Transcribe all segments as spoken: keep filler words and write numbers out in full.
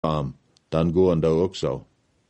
arm, dann goen da auch so.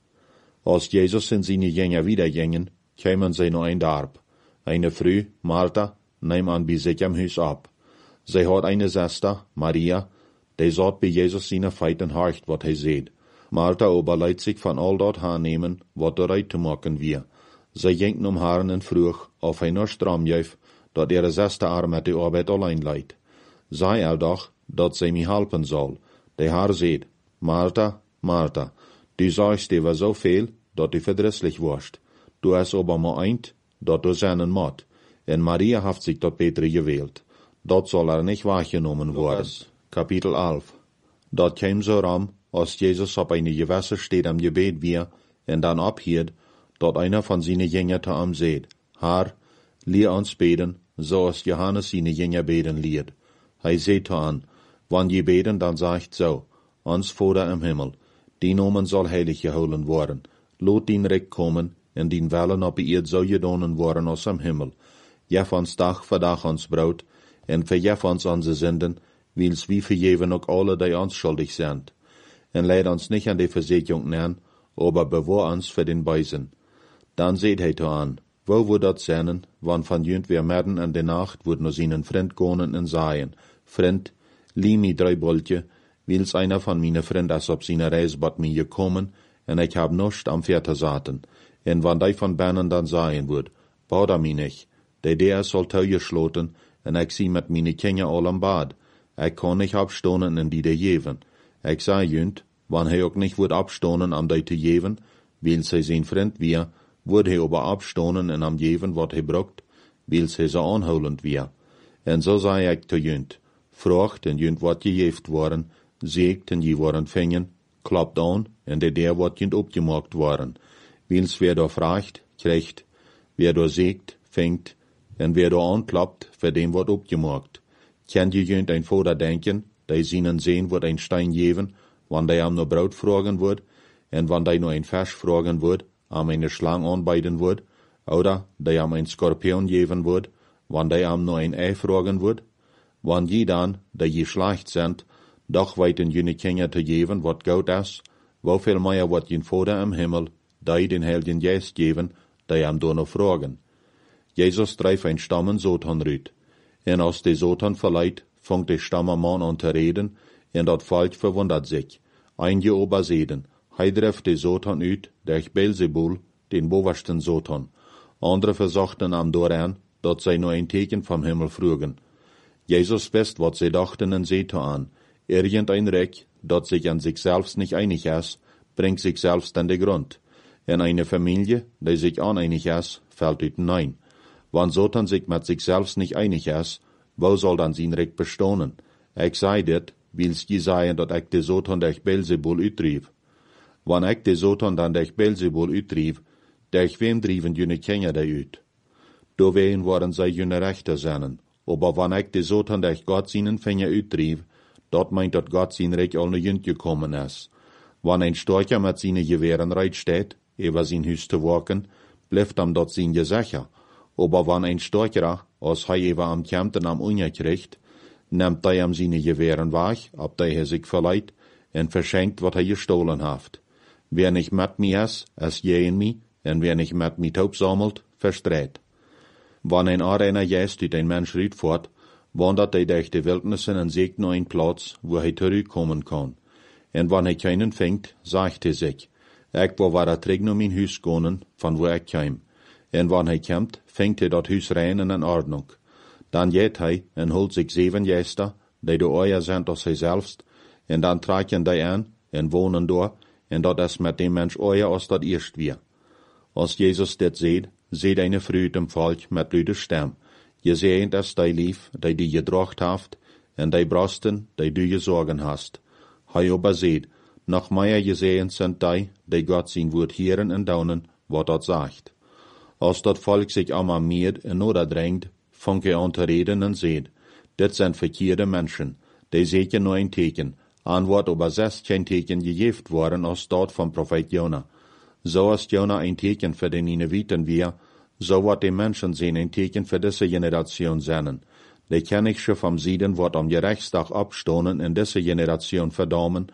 Als Jesus und seine Jünger wieder gingen, kämen sie noch ein Darb. Eine Frau, Martha, nahm an bei sich am Haus ab. Sie hat eine Schwester, Maria, die satt bei Jesus seine Feiten horcht, wat hij seht. Martha aber leidt sich von all dort hernehmen, wat bereit zu machen wir. Sie ging um Haaren en vroeg, auf hij nur stram jäuf, dat ihre Schwester haar met de Arbeit allein leidt. Sei er doch, dat sie mich helfen soll. Der Herr seht, Martha, Martha, du sagst dir so viel, dat du verdrisslich wirst. Du hast aber mal eint, dat du seinen Mord. En Maria hat sich dat Petre gewählt. Dat soll er nicht wahrgenommen worden. Kapitel elf. Dat käm so ram, als Jesus op eine Gewässer steht am Gebet wir, en dann abhielt, dat einer von seine Jünger zu ihm seht, Herr, lehr uns beten, so als Johannes seine Jünger beten liert. Hij seht zu an, wann je beten, dann sagt so, uns Vater im Himmel, die Nomen soll heilig geholen worden, lot din Recht kommen, en din Wellen op die Erd so gedonen worden als am Himmel. Jef ons dag voor dag ons brood, en verjef ons onze zinden, wils wie verjeven ook alle die ons schuldig sind. En leid ons nicht an die Versägung nean, aber bewahr ons für den Beisen. Dann seht hij to an, wo wo dat seinen, wann van jünt wir merden an de Nacht, wurd nur seinen Freund gonen en saien, Freund, lieh mi drei Boltje, wils einer von meine Freund as op seine Reis bat mi gekommen, en ich hab noscht am Vierter saten. En wann die von Bernen dann saien wurd, bauda mi nicht, de der soll teuer schloten, en ich sie mit meine Kinder all am Bad. Ich kann nicht abstonen in die de jeven. Ich sei jünt, wann he auch nicht wurd abstonen am de te jeven, wils he sein Freund wir, wurd he aber abstonen en am jeven wat he bruckt, wils he so anholend wir. En so sei ich te jünt, frucht en jünt wat gejeft worden, seegt en je worden fingen, klappt an, en de der wat jünt opgemaakt worden. Wils wer da fragt, kriegt, wer da seegt, fängt, en wer da anklappt, für dem wat opgemaakt. Kennt je jünt ein Vater denken, die seinen sehen wird ein Stein geben, wann der am no Brot fragen wird, en wann der nur ein Fisch fragen wird, am eine Schlange anbeiden wird, oder der am ein Skorpion geben wird, wann der am nur ein Ei fragen wird, wann je dann, der je schlecht sind, doch weiten jene Kinder zu geben, wat gut ist, wofür mehr wat jen Vater im Himmel, die den Heiligen Geist geben, die am do no fragen. Jesus treif ein Stammen Sotan rüt. En als de Sotan verleiht, fangt de Stammermann an zu reden, en dat Volk verwundert sich. Einige ober seden, hij treft de Sotan uit, durch Beelzebul, den boversten Sotan. Andere versuchten am Doran, dat zij nur ein Teken vom Himmel frugen. Jesus wist, wat sie dachten en seht an. Irgendein Reck, dat sich an sich selbst nicht einig ist, bringt sich selbst an den Grund. En eine Familie, die sich uneinig ist, fällt üten ein. Wann Sotan sich mit sich selbst nicht einig ist, wo soll dann sein Recht bestohnen? Ich sei dit, wils je seien, dat ich de Sotan durch Beelzebul uittrieb. Wann ich de Sotan dann durch Beelzebul uittrieb, durch wem drieven jene Kinder da uit? Do wehen waren sei jene Rechter seinen, aber wann ich de Sotan durch Gott seinen Finger uittrieb, dort meint dat Gott sein Recht all ne jünt gekommen ist. Wann ein Storcher mit seine Gewehren reit steht, über sein Hüs zu walken, bleibt am dort sein Gesicher. Aber wann ein Storcher, als hij über am Kempten am Unja kriegt, nimmt hij am seine Gewehren weg, ab der er sich verleiht, en verschenkt, wat hij gestohlen haft. Wer nicht mit mir is, is je in mi, en wer nicht mit mi taub sammelt, verstreit. Wann ein Areiner jest, uit ein Mensch riet fort, wandert hij durch die Wildnissen en seekt nur ein Platz, wo hij terugkommen kann. En wann hij keinen fingt, sagt hij sich, ik wil waar terug naar mijn huis gaan, van wo ik kwam. En wann hij komt, fängt hij dat huis rein en in Ordnung. Dan geht hij en holt sich zeven Gäste, die de euer sind als hij selbst, en dan tragen die an en wohnen door, en dat is met dem Mensch euer als dat eerst wir. Als Jesus dit seht, seht eine Früh im Volk mit lüde Stem. Je seht es die lief, die die gedrocht haft, en die Brosten, die du gesorgen hast. Hij aber seht, noch mehr gesehen sind die, die Gott sein Wort hören en daunen, wat dat sagt. Als dat Volk sich alarmiert en noder drängt, fangt er an zu reden en seht, dit sind verkehrte Menschen, die sehen nur ein Teken, Antwort aber selbst kein Teken gegeben worden als dort vom Prophet Jona. So ist Jona ein Teken für den Nineviten wir, so wird die Menschen sehen ein Teken für diese Generation sein. Die kann ich schon vom Sieden, wird am Gerichtstag abstonen in diese Generation verdammen,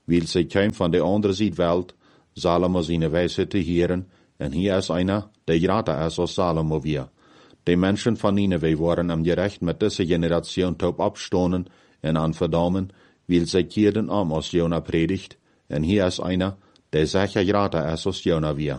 weil sie kein von der anderen Südwelt, Salomo seine Weisheit te hören, en hier is einer, der grater is als Salomo wir. Die Menschen von Nineveh waren am gerecht mit dieser Generation taub abstonen en an verdammen, weil sie kehrten um als Jona predigt, en hier is einer, der sicher grater is als Jona wir.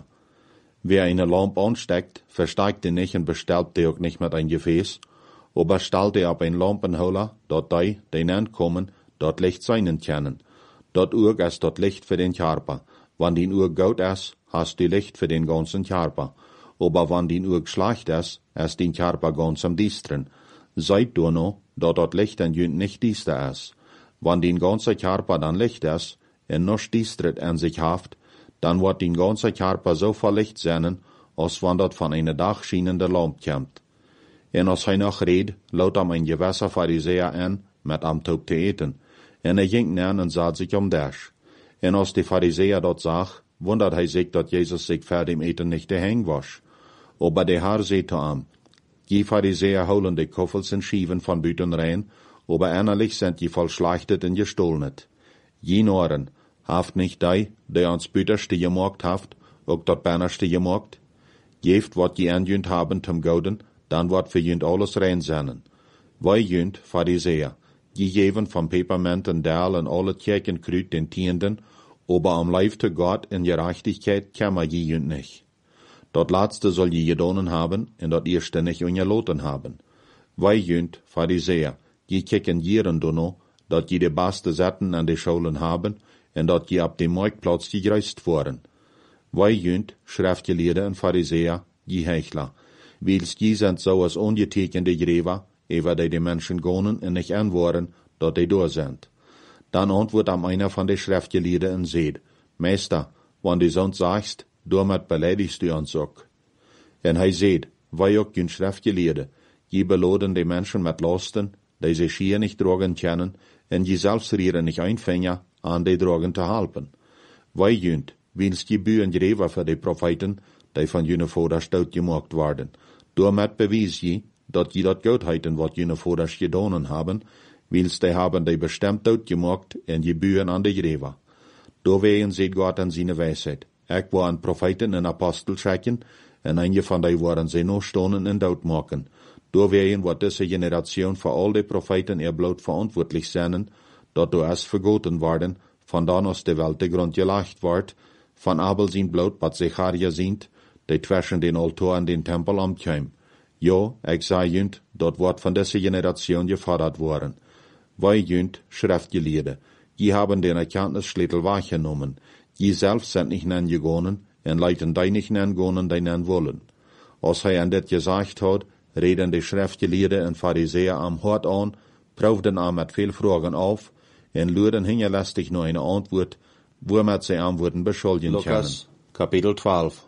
Wer eine Lampe ansteckt, versteigt die nicht und bestellt die auch nicht mit ein Gefäß, aber stellt die auf ein Lampenholer, dort die, die kommen, dort Licht seinen können. Dort Uhr ist dort Licht für den Körper. Wann die Uhr gut ist, hast du Licht für den ganzen Körper. Aber wann die Uhr schlecht ist, ist den Körper ganz am Distren. Seid du noch, dort dort Licht an jünd nicht diester ist. Wann den ganzen Körper dann Licht ist, und noch distret an sich haft, dann wird den ganzen Körper so voll Licht sein, als wann dort von einer dachschienende Lampe kommt. En als hij nog reed, laut am ein gewisser Pharisäer an, mit am Taub te eten. En er ging näher und sah sich um Dash. En als die Pharisäer dort sah, wundert hij sich, dat Jesus sich vor dem Eten nicht daheim wasch. Aber der Herr sagte am, die Pharisäer holen die Koffels und Schieven von Büten rein, aber innerlich sind die voll schlachtet und gestohlenet. Je Noren, haft nicht die, die ans Büterste gemacht haft, auch dort Bannerste gemacht? Jeft, wat je angünd haben zum Goden, dann wird für jünd alles rein sein. Wij jünd, Pharisäer, die geven van Peperment en Daal en alle Kirchenkrüt den Tienden, aber am Leib zu Gott in Gerechtigkeit kämmer je jünd nicht. Dort letzte soll je gedonen haben, und dort erste nicht ungeloten haben. Wij jünd, Pharisäer, die kicken jieren dono, dort je die beste Setten an die Schulen haben, und dort je ab dem Marktplatz gereist worden. Wij jünd, Schriftgelehrte und Pharisäer, die Heuchler, wils die sind so als ungetekende Gräber, ewer die die Menschen gonen und nicht anwohren, dort die da sind. Dann antwortet am einer von den Schriftgelehrten und sagt, Meister, wann du sonst sagst, damit beleidigst du uns auch. Und er sagt, weil auch die Schriftgelehrte, die belohnen die Menschen mit Lasten, die sie schier nicht tragen können, und die selbst rieren nicht einfängen, an die Drogen zu halten. Weil jünd, wils die Bühen Gräber für die Propheten, die von jene Vater stout gemacht werden. Damit bewies je, dat je dat Goedheiten wat jene Vaters gedonen haben, wils die haben die bestimmt dood gemacht en je Bühen an die Gräber. Doorwegen seht Gott an seine Weisheit. Ik war an Propheten en Apostel schicken, en einige von die waren sie noch stonen en dood machen. Doorwegen wird diese Generation für all die Propheten ihr bloot verantwortlich sein, dat du es vergoten worden, von dann aus der Welt der Grund gelacht ward, von Abel sein Blut, wat Zecharia sind, die zwischen den Altar und den Tempel amkäm. Ja, ich sag jünd, dort wird von dieser Generation gefordert worden. Wij jünd, Schriftgelehrte, die haben den Erkenntnisschlüssel wahrgenommen, die selbst sind nicht nangegangen, und leiten die nicht nangegangen, die nan wollen. Als er an das gesagt hat, reden die Schriftgelehrte und Pharisäer am Hort an, prüften ihn mit viel Fragen auf, und luden hingerlästig noch eine Antwort, womit sie Antworten beschuldigen können. Lukas, Kapitel zwölf.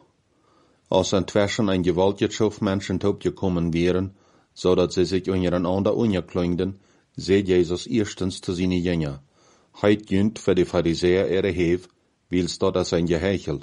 Als inzwischen ein gewaltiges Menschen gekommen wären, so dass sie sich untereinander ungeklingden, seht Jesus erstens zu seinen Jünger. Heit jünd für die Pharisäer ihre Hev, wils dort als ein Geheichel.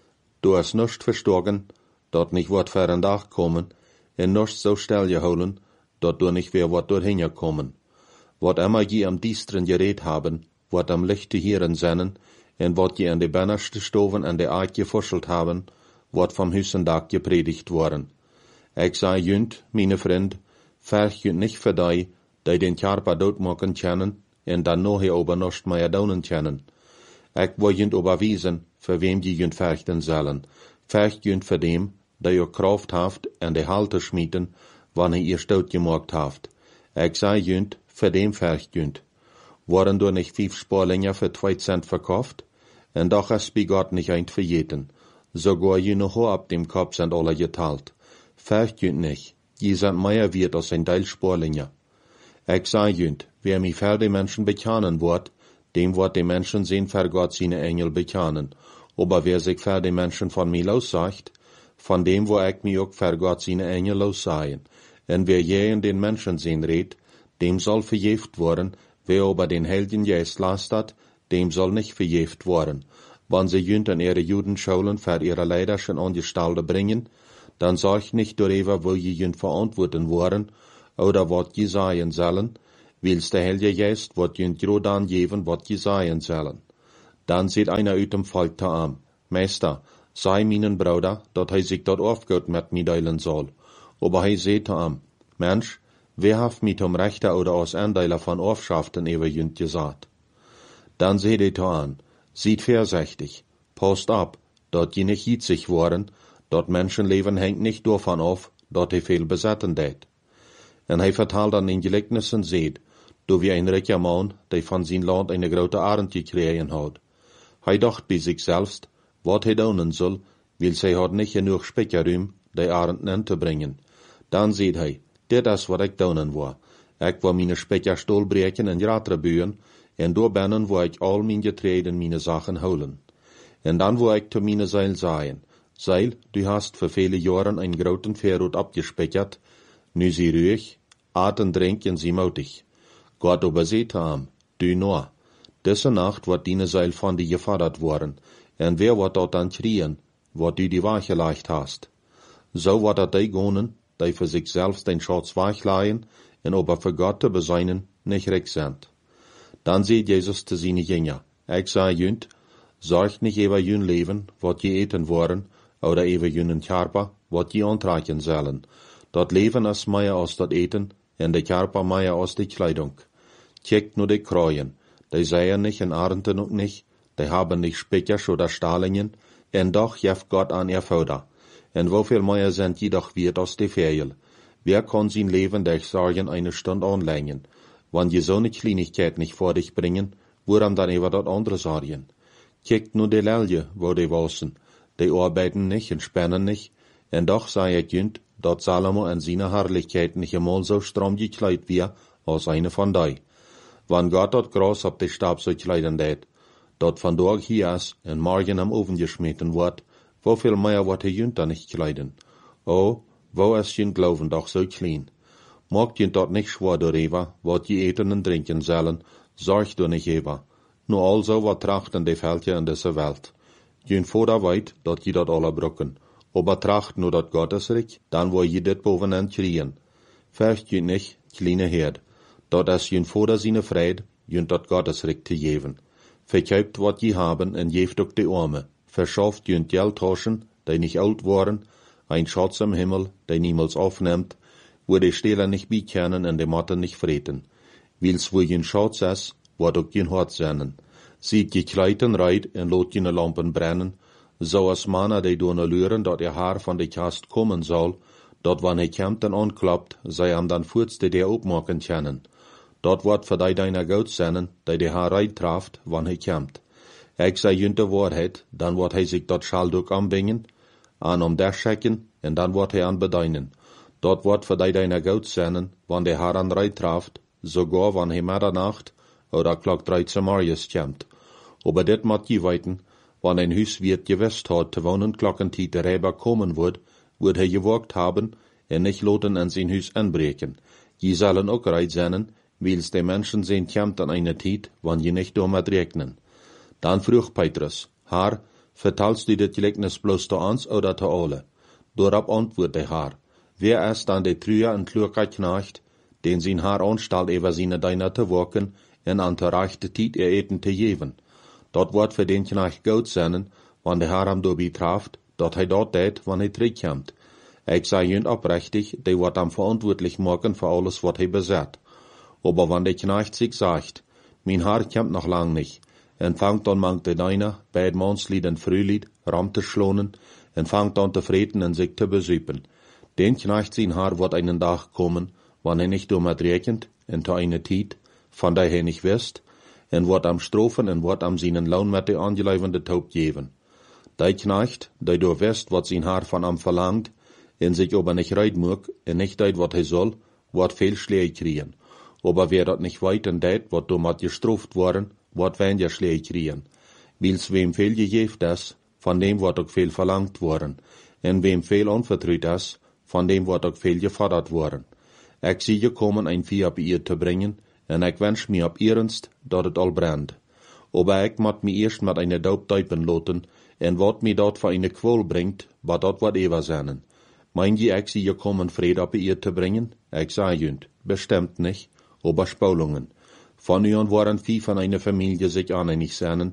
Du hast nicht verstorgen, dort nicht wird für ein Dach kommen, und nicht so still geholen, dort du nicht wer wird dorthin kommen. Wat immer je am Diestren geredet haben, wird am Lichte hieren sennen, und wat je an die Bannerste Stoven an der Art gefuschelt haben, wird vom Hüsendach gepredigt worden. Ich sei jünd, meine Freund, ferch jünd nicht für die, die den Körper dort machen können, und dann noch hier oben nicht mehr daunen können. Ich will jünd überwiesen, für wem die jünd ferchten sollen. Ferch jünd für dem, der ihr Kraft haft, und die Halte schmieden, wann ihr ihr Stout gemacht haft. Ich sei jünd, für dem ferch jünd. Waren du nicht fünf Sporlinger für zwei Cent verkauft? Und doch ist bei Gott nicht ein verjeten. Sogar je noch ab dem Kopf sind alle geteilt. Fercht jünd nicht, je sind mehr wert als ein Teil Sporlinger. Ich sag jünd, wer mich für die Menschen bekennen wird, dem wird die Menschen sehen für Gott seine Engel bekennen. Aber wer sich für die Menschen von mir lossagt, von dem wo ich mich auch für Gott seine Engel lossagen. Und wer je in den Menschen sehen redet, dem soll verjeft worden, wer aber den Heiligen Geist lastet, dem soll nicht verjeft worden. Wenn sie jünd an ihre Judenschulen für ihre Leiderschen Angestellte bringen, dann sagt nicht darüber, wo je jünd verantworten worden, oder wat je sagen sollen, wils der Heilige Geist wat jünd Jodan geben, wat je sagen sollen. Dan zit einer uit dem Volk te am, Meister, sei meinen Bruder, dat hij sich dort aufgehört met mi deilen soll. Aber hij zei te am, Mensch, wer haft mi zum Rechter oder aus Andeiler von Aufschaften ewer jünt gesagt? Dan zei hij te an, sieht vorsichtig, passt ab, dat je nicht hitzig worden, dat Menschenleben hängt nicht davon auf, dat hij viel besetzen deed. En hij vertaalt dan in Gelijknissen seht, do wie ein reicher Mann, der von sein Land eine grote Arend gekregen hat. Hij dacht bei sich selbst, wat hij doen soll, weil zij had nicht genug Speicherruim, die Arend te bringen. Dan seht hij, dit is wat ik doen wil. Ik wil mijn Speicherstol breken en ratre buien, en door binnen wil ik al mijn getreden mijn Sachen holen. En dan wil ik te mijn Seil sagen, Seil, du hast für viele Jahre ein groten Verrot abgespeichert, nu sie ruhig, aten drinken sie mutig. Gott aber seht am, du nur. Diese Nacht wird deine Seil von dir gefordert worden, en wer wird dort dann kriegen, wat du die Wache leicht hast. So wird er die gonen, die für sich selbst den Schatz weichleihen, en aber für Gott zu beseinen, nicht recht sind. Dann seht Jesus zu seine Jünger, ich sage jünt, sorgt nicht über jün Leben, wat je eten worden, oder über jünen Körper, wat je antreichen sollen. Dat Leben ist mehr als dat Eten, en de Körper mehr als die Kleidung. Checkt nur die Kreuen, die seien nicht en Arenten und nicht, die haben nicht Speichers oder Stahlingen, en doch jeft Gott an ihr Vater. En wofür mehr sind jedoch wird als die Fehl. Wer kann sein Leben durch Sorgen eine Stunde anlängen? Wenn je so eine Kleinigkeit nicht vor dich bringen, woran dann über dort andere Sorgen? Checkt nur die Lelje, wo die wasen. Die arbeiten nicht und spannen nicht, en doch sei ich jünt, dat Salomo in seiner Herrlichkeit nicht einmal so stramm gekleidet wie als eine von dei. Wann Gott dort Gras ab die Stab so kleiden dät, dat von dort hier ist en morgen am Ofen geschmeten wird, wofür mehr wird er jünt da nicht kleiden? Oh, wo ist jünt Glauben doch so klein? Mag jünt dort nicht schwor darüber, wat je eten und trinken sollen, sorg du nicht über. Nur also wat trachten die Völker in dieser Welt. Jünt vorder weit, dat je dat alle brücken. Aber tracht nur dat Gottesreich, dann wo je dit bovenaan kriegen. Fürcht jünt nicht, kleine Herd. Dat is jünt vorder seine Fried, jünt dat Gottesreich te geven. Verkauft wat je haben en geeft ook de Arme. Verschafft jünt Geld taschen, die nicht alt waren, ein Schatz im Himmel, der niemals aufnimmt, wo die Stehler nicht bekennen en de Matten nicht freten. Wils wo jünt Schatz is, wird ook jünt Hort seinen. Sieht je Kleiden reit en lot jüne Lampen brennen, so als Manna die doen luren, dat ihr Haar von de Kast kommen soll, dat wann hij kämmt en anklappt, sei am dann voetste der opmaken kennen. Dat wordt voor die deiner Goud zijn, die de Haar reit traft, wann hij kämmt. Ik sei jünt de Wahrheit, dan wordt hij sich dat Schalduk anbingen, an om der schecken, en dan wordt hij an bedeinen. Dat wordt voor die deiner Goud zijn, wann de Haar an reit traft, sogar wann hij Middernacht oder klok dreizehn Morgens kämmt. Aber dit mat je weiten, wann ein Huiswirt gewusst hat, te wonen klokkentiet der Räber kommen wird, wird er gewagt haben, en nicht loten an sein Hus anbreken. Je sollen auch reit sein, wils die Menschen sehen kämmt an einer Tiet, wann je nicht damit regnen. Dann frug Petrus, Herr, vertalst du dit Gleichnis bloß zu uns oder zu alle? Dorab antwortet der Herr, wer ist dann der Trüer und kluger Knecht, den sein Herr anstalt über seine Deiner zu wirken, en an der rechte Tiet ihr Eten zu geben? Dat wordt für den Knecht gut sein, wann der Herr am dobi traft, dat hij dort deed, wann hij terugkomt. Ik sei jünt oprechtig, die wordt am verantwortlich machen für alles, wat hij bezet. Aber wann der Knecht sich sagt, mein Herr kommt noch lang nicht, en fangt dann mangt der Deiner, beid Mannslied en Frühlied, ram te schlonen, en fangt dann te freten en sich te besüpen. Den Knecht sein Herr wird einen Tag kommen, wann er nicht damit rechnet, en zu einer Tiet, von der er nicht wisst, en wordt am strofen en wordt am seinen Lohn met de aangelevende Taub geven. Die Knecht, die door wist wat zijn Haar van am verlangt, en sich aber nicht reit mag, en nicht deed wat hij soll, wordt veel Schläge kriegen. Aber wer dat nicht weit en deed, wat domat gestroft worden, wordt weniger Schläge kriegen. Wils wem veel gegeven is, von dem wordt ook veel verlangt worden. En wem veel anvertrouwd is, von dem wordt ook veel gefordert worden. Ik zie gekommen ein Vieh op ihr te bringen, en ik wens mir op ernst, dat het al brandt. Aber ik moet me eerst met eine Daub duipen loten, en wat me dat voor eine Qual bringt, wat dat wat ever zijn. Mein je, ik zie gekommen Fried op ihr te bringen? Ik zei jünt, bestimmt nicht, aber Spulungen. Von ihnen waren vier von einer Familie sich aneinig sein,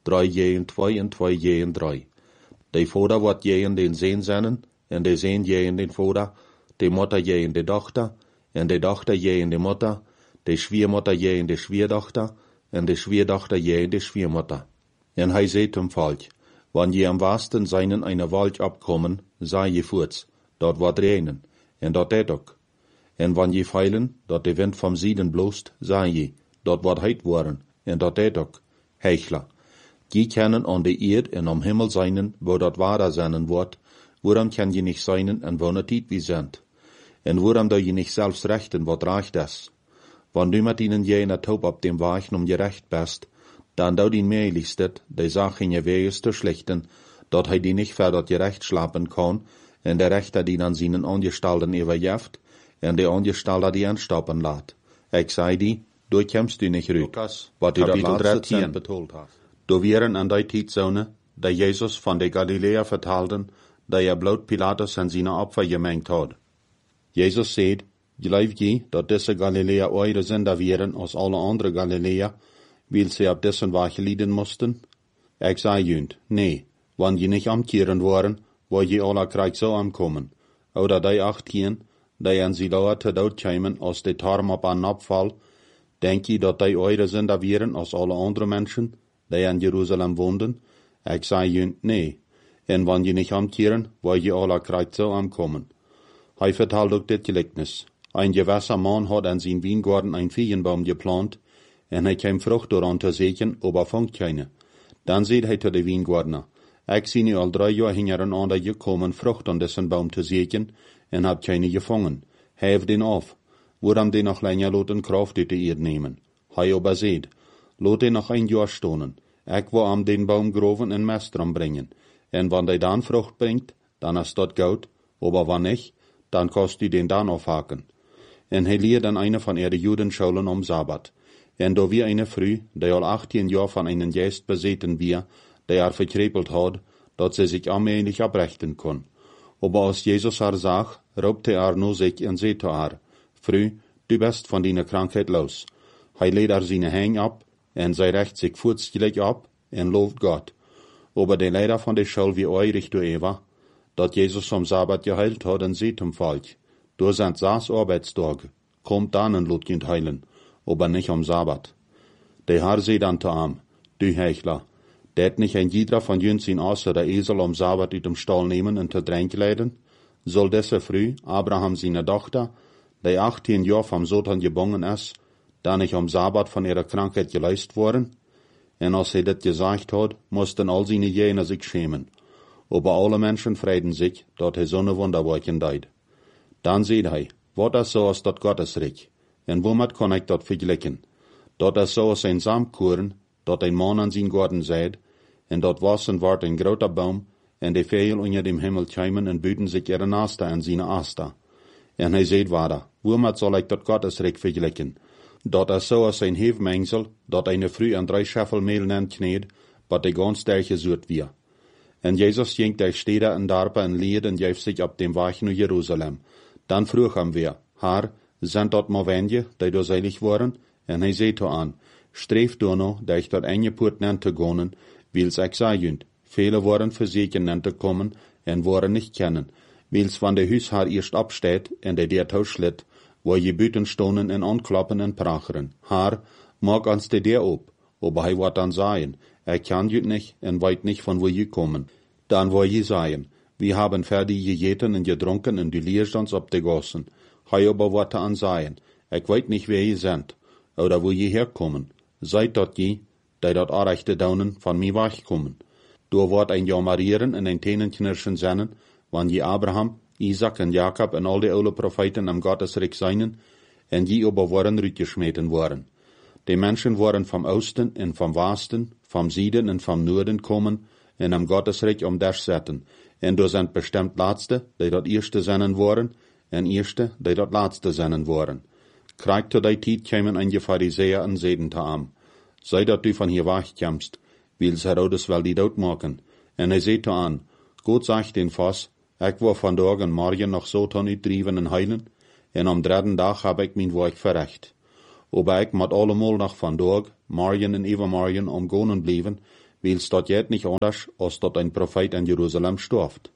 drei jeen twee en twee jeen drei. De vader wordt jeen den zeen zennen, en de zeen jeen den vader, de motter jeen de dochter, en de dochter jeen de motter, de schwiermotter jeen de schwierdochter, en de schwierdochter jeen de schwiermotter. En hij zei zum volk, wanneer je am wasten seinen eine Wald abkommen, sei je voorts, dort wordt regnen, en dort deed ook. En wanneer je feilen, dat de wind vom Süden bloest, sei je, dort wordt heit worden, en dort deed ook. Hechler. Die kennen an de Erd en am Himmel seinen, wo dat wader seinen wordt, woran kan je nicht seinen en wo net wie sind. En woran da je nicht selbst rechten, wat reicht es. Wann du mit ihnen jener Taub ab dem Weichen um gerecht bist, dann dau din meiligstet, de Sache in je weges te schlichten, dat hij die nicht verdat gerecht schlapen kann, en der Rechter die an seinen Angestalten überjeft, en de Angestalter die anstoppen laat. Ik zei die, du kämst du nicht rüt, wat du dat laatste betoeld hast. Du wären an der Zeitzone, da Jesus von der Galiläa vertalten, da er bloot Pilatus an seine Opfer gemengt hat. Jesus sagt, geloof je dat diese Galiläa eure Sünder wären als alle andere Galiläa, weil sie ab dessen Weg leiden mussten? Ich sage jünd, nee, wann je nicht amkehren waren, wo je alle Krieg so ankommen, oder die acht gehen, die an sie lauer te dood kämen, als die Tarm op an Abfall, denk je dat die eure Sünder wären als alle andere Menschen, die in Jerusalem woonden? Ich sage jünd, nee, en wann je nicht amkehren, wo je alle Krieg so ankommen. Hij vertelt ook dit gelijkenis. Ein gewisser Mann hat an sein Weingarten ein Feigenbaum geplant, en hij kam Frucht daran te zeeken, aber vangt keine. Dan zei hij te de Weingärtner, ik zie nu al drei Jahre hingeren aan dat gekommen, Frucht an dessen Baum te zeeken, en hab keine gevangen. Hef den auf. Woran den noch länger loten Kraft uit de Erd nemen. Hij aber seht, lot den noch ein Jahr stonen. Ik wil am den Baum groven en Mest dran bringen. En wann der dann Frucht bringt, dann ist dort gut, aber wann nicht, dann kannst du den dann aufhaken. En hij leert dann eine von ihre Judenschulen um Sabbat. En da wir eine Früh, die al achtzehn Jahre von einem Geist beseten wir, der er verkrepelt hat, dat sie sich allmählich abrechten kann. Aber als Jesus haar zag, roepte er nur sich en zei zu haar, Früh, du bist von deiner Krankheit los. Hij lädt er seine Hänge ab, en zij recht sich furzgelijk ab, en looft Gott. Aber der Leiter von der Schule wie eurig du Eva, dat Jesus am Sabbat geheilt hat, en zei zum Volk, du sind sechs Arbeitstage, kommt dann en lot kind heilen, aber nicht am Sabbat. Der Herr sagt dann zu ihm, du Hechler, det nicht ein jeder von jüns in außer der Esel am Sabbat uit dem Stall nehmen und te Tränk leiden? Soll desse früh Abraham seine Tochter, die achtzehn Jahre vom Satan gebongen ist, da nicht am Sabbat von ihrer Krankheit geleist worden? En als er das gesagt hat, mussten all seine Jene sich schämen. Aber alle Menschen freuten sich, dat er so eine Wunderwerken deed. Dann seht er, wat is so als dat Gottesreich? En womit kann ich dat vergleichen? Dat is so als ein Samkuren, dat ein Mann an sein Garten seid, en dat wassen ward ein groter Baum, en de Vögel unter dem Himmel kämen en büten sich ihre Nasta an seine Asta. En hij seht weiter, womit soll ich dat Gottesreich vergleichen? Dat is so als ein Hefmengsel, dat eine Früh an drei Scheffel Mehl nennt kneed, wat de ganz derche sucht wir. En Jesus ging der Städte en Darpe en Lied en jäf sich ab dem Weg nach Jerusalem. Dann vroeg hem wir, Herr, sind dort mal wenige, die da selig waren? En hij zei to an, streef du noch, da ich dort eingepoort nennt te gonen, wils ik sei jünd. Viele waren versichern nennt te kommen, en waren nicht kennen, wils van de Huishaar erst absteht, en de der tauschlit, wo je büten stonen en anklappen en pracheren. Herr, mag ans de der op, aber hij wat dann sagen, er kann jüt nicht, en weit nicht von wo je kommen. Dann wo je sagen, wir haben fertig gegeten en gedrunken en die Leerstands op de gossen. Hij aber wat an sagen, ik weet nicht wer je sind, oder wo je herkommen. Seid dort je, die dort arechte daunen von mir wegkommen. Du wort ein Jahr marieren en ein Tänenknirschen sennen, wann je Abraham, Isaac en Jakob en al die oude Propheten am Gottesreich seinen, en je aber waren rütgeschmeten worden. Die Menschen waren vom Osten en vom Westen, vom Süden en vom Norden kommen, en am Gottesreich um das setzen, en du sind bestimmt Letzte, die dort Erste sennen waren, en Erste, die dort Letzte sennen waren. Krieg zu der Zeit kämen einige Pharisäer en seden te am. Sei dat du von hier wegkämst, wils Herodes will die dood machen. En hij zei an, Gott sagt den Fass, ik war vandaag en morgen noch so ton uitdrieven en heilen, en am dritten Tag hab ik mijn werk verrecht. Aber ik moet allemaal noch vandaag, morgen en overmorgen omgonen blijven, weil's dort jet nicht anders, als dort ein Prophet in Jerusalem storft.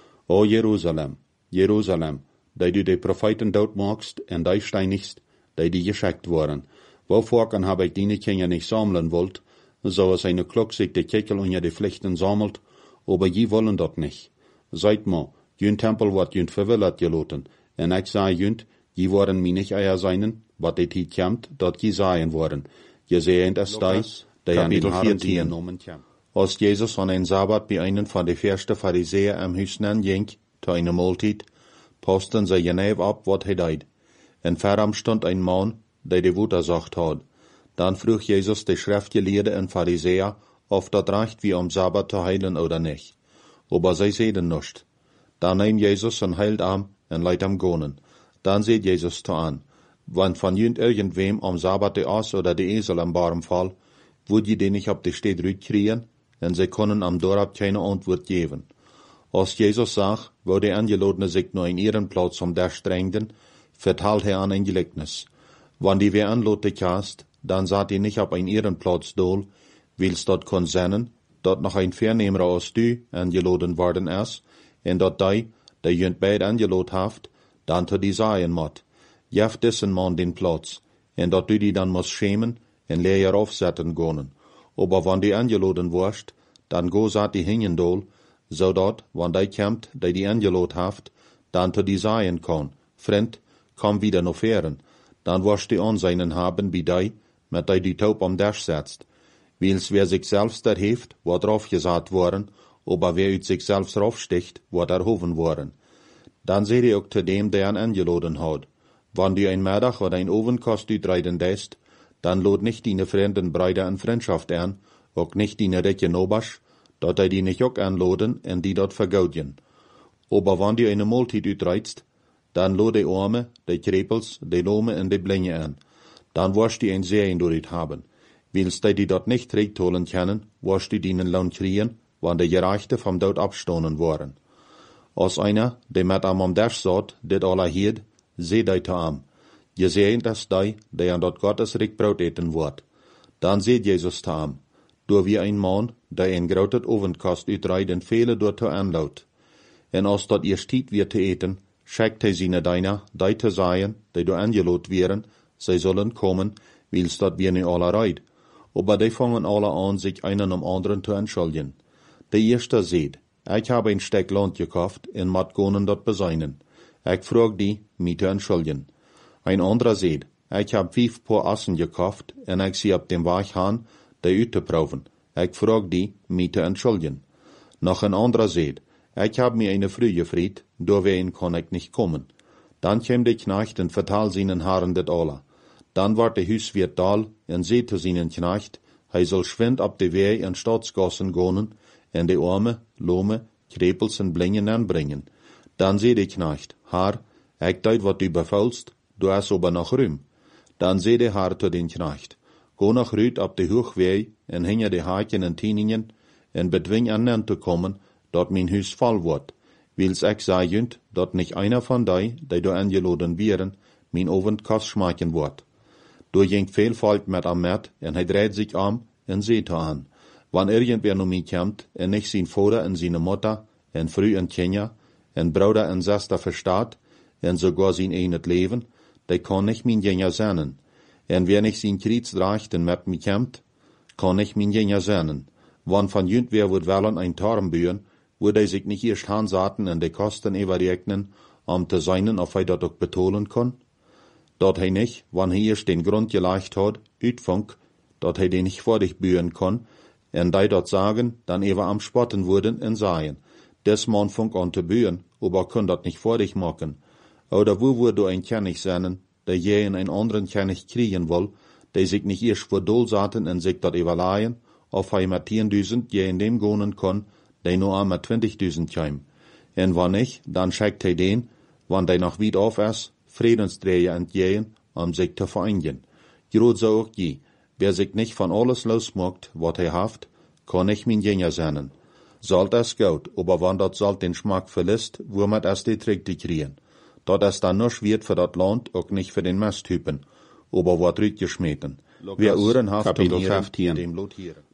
O Jerusalem, Jerusalem, die du die Propheten dort magst en die steinigst, die die geschickt worden. Wovor kan habe ich die Kinder nicht sammeln wollt, so es eine Klock sich die Kickel unter die Pflichten sammelt, aber je wollen dort nicht. Seid mal, jün Tempel wird jün verwillert geloten, en ich sah jünt, je worden mi nicht eier seinen, wat die Tiet kämmt, dort je seien worden. Je sehen es da, die an den Haaren genommen kämmt. Als Jesus an ein Sabbat bei einen von den ersten Pharisäer am Hüsnen ging, zu einer Mahlzeit, posten sie genau ab, wat he deid. En veram stund ein Mann, der die Wutter sagt hat. Dann frug Jesus die Schriftgelehrten en Pharisäer, ob dat reicht wie am Sabbat zu heilen oder nicht. Aber sie sehen nicht. Dann nahm Jesus ein Heilarm en leit am Gonen. Dann seht Jesus zu an. Wenn von jünd irgendwem am Sabbat die Ass oder die Esel am Baum fall, würd je den nicht auf die Stadt rütkriegen, denn sie können am Dorab keine Antwort geben. Als Jesus sagt, wo die Angelodene sich nur in ihren Platz um der strengten, vertalt er an ein Gleichnis. Wann die wer anlote kast, dann saht ihr nicht auf ein ihren Platz dol, wils dort kon sennen, dort noch ein Vernehmer als du angeloden worden ist, en dort die, der jünd beid angelot haft, dann zu die sagen mot. Jef dessen Mann den Platz, en dort du die dann muss schämen, en leer aufsetzen gonen. Aber wann die angeloden warst, dann go saht die hingen dol, so dort, wann die kämmt, die die angelot haft, dann zu die sagen kon, Freund, komm wieder noch fern, dann warst die Anseinen haben wie die, mit die die Taub am Dash setzt. Wils wer sich selbst der heft, wat drauf gesagt worden, aber wer ut sich selbst raufsticht, wat erhoven worden. Dann seht ihr auch zu dem, der an angeloden hat. Wann du ein Mittag oder ein Ovenkost utreiden lässt, dann lod nicht deine fremden Brüder an Freundschaft an, auch nicht deine Rätje Nobasch, dort er die nicht auch anloden en die dort vergaudien. Aber wann du eine Mahlzeit utreizt, dann lod die Arme, die Krepels, die Lome en die Blinge an. Dann wirst du ein Serien durch haben. Willst du die dort nicht recht holen können, wirst du ihnen Lohn kriegen, wann die Gerechte vom Tod abstoßen waren. Als einer, der mit am am Dash sagt, dit aller hiert, seh dei te am. Je sehen das dei, der an dort Gottes Rickbraut eten wird. Dann seht Jesus te am. Door wie ein Mann, der ein grautet Ovenkast utreiden viele dort te anlaut. En als dort ihr stiet wird te eten, schickt hij seine Deiner, die te sagen, die du angelot wären, sie sollen kommen, wils dort wir nicht alle reid. Aber die fangen alle an, sich einen um anderen zu entschuldigen. Der erste seht, ich habe ein Steck Land gekauft, in mat gonen dort beseinen. Ich frag die, mich zu entschuldigen. Ein anderer seht, ich hab fünf Paar Assen gekauft, en ich sie ab dem Weg han, die utzuproben. Ich frag die, mich zu entschuldigen. Noch ein anderer seht, ich hab mir eine Früh gefried, doorwegen kann ich nicht kommen. Dann käm der Knecht und vertal seinen Haaren det alle. Dann ward der Hüswirt dal en seht zu seinen Knecht, hij soll schwind ab de Weh in Staatsgassen gonen, en de Arme, Lome, Krepels en Blingen anbringen. Dann seh der Knecht, Haar, ich deut wat du befaulst, du hast aber noch Rüm. Dann seh der Haar zu den Knecht, go nach Rüt ab de Hochweh, en hinge de Haken en Tieningen, en bedwing an zu kommen, dort mein Hüs voll wird. Wils ich sagend, dort nicht einer von dei, die du angeloden wären, mein Ovenkast schmecken wird. Du ging viel Volk mit am Met, en hij dreht sich am, en seht an. Wann irgendwer nu mich kämmt, en nicht sein Vater en seine Mutter, en früh en Kinder, en Bruder en Schwester verstaat, en sogar sein eigenes Leben, der kann nicht mein Jünger sein. En wer nicht sein Krieg reicht en mit mich kämmt, kann nicht mein Jünger sein. Wann von jünd wer wird wollen ein Tarm bühen, würde er sich nicht erst hansaten en de Kosten überrechnen, um zu seinen, ob er dort auch betonen kann? Dort hij nicht, wann hij erst den Grund geleicht hat, utfunk, dort hij den nicht vor dich bühen kann, en die dort sagen, dann ewer am Spotten würden en seien. Des Mann funk an te bühen, aber kann dort nicht vor dich machen. Oder wo würd du ein König sein, der je in einen anderen König kriegen will, der sich nicht erst vor Dolsaten en sich dort überleihen, auf hij mit zehntausend je in dem gonen kann, der nur einmal zwanzigtausend käm. En wann nicht, dann schickt hij den, wann der noch weit auf ist, Friedensträger entgehen, um sich zu vereinigen. Grod so auch je, wer sich nicht von alles losmacht, wat er haft, kann nicht mein Jünger sein. Sollt es gut, aber wann dat sollt den Schmack verlässt, wo man es die Trickte kriegen. Dort es dann nur wird für dat Land, auch nicht für den Masttypen, aber wat rüt geschmeten. Wer Uhren haft, dem lotieren.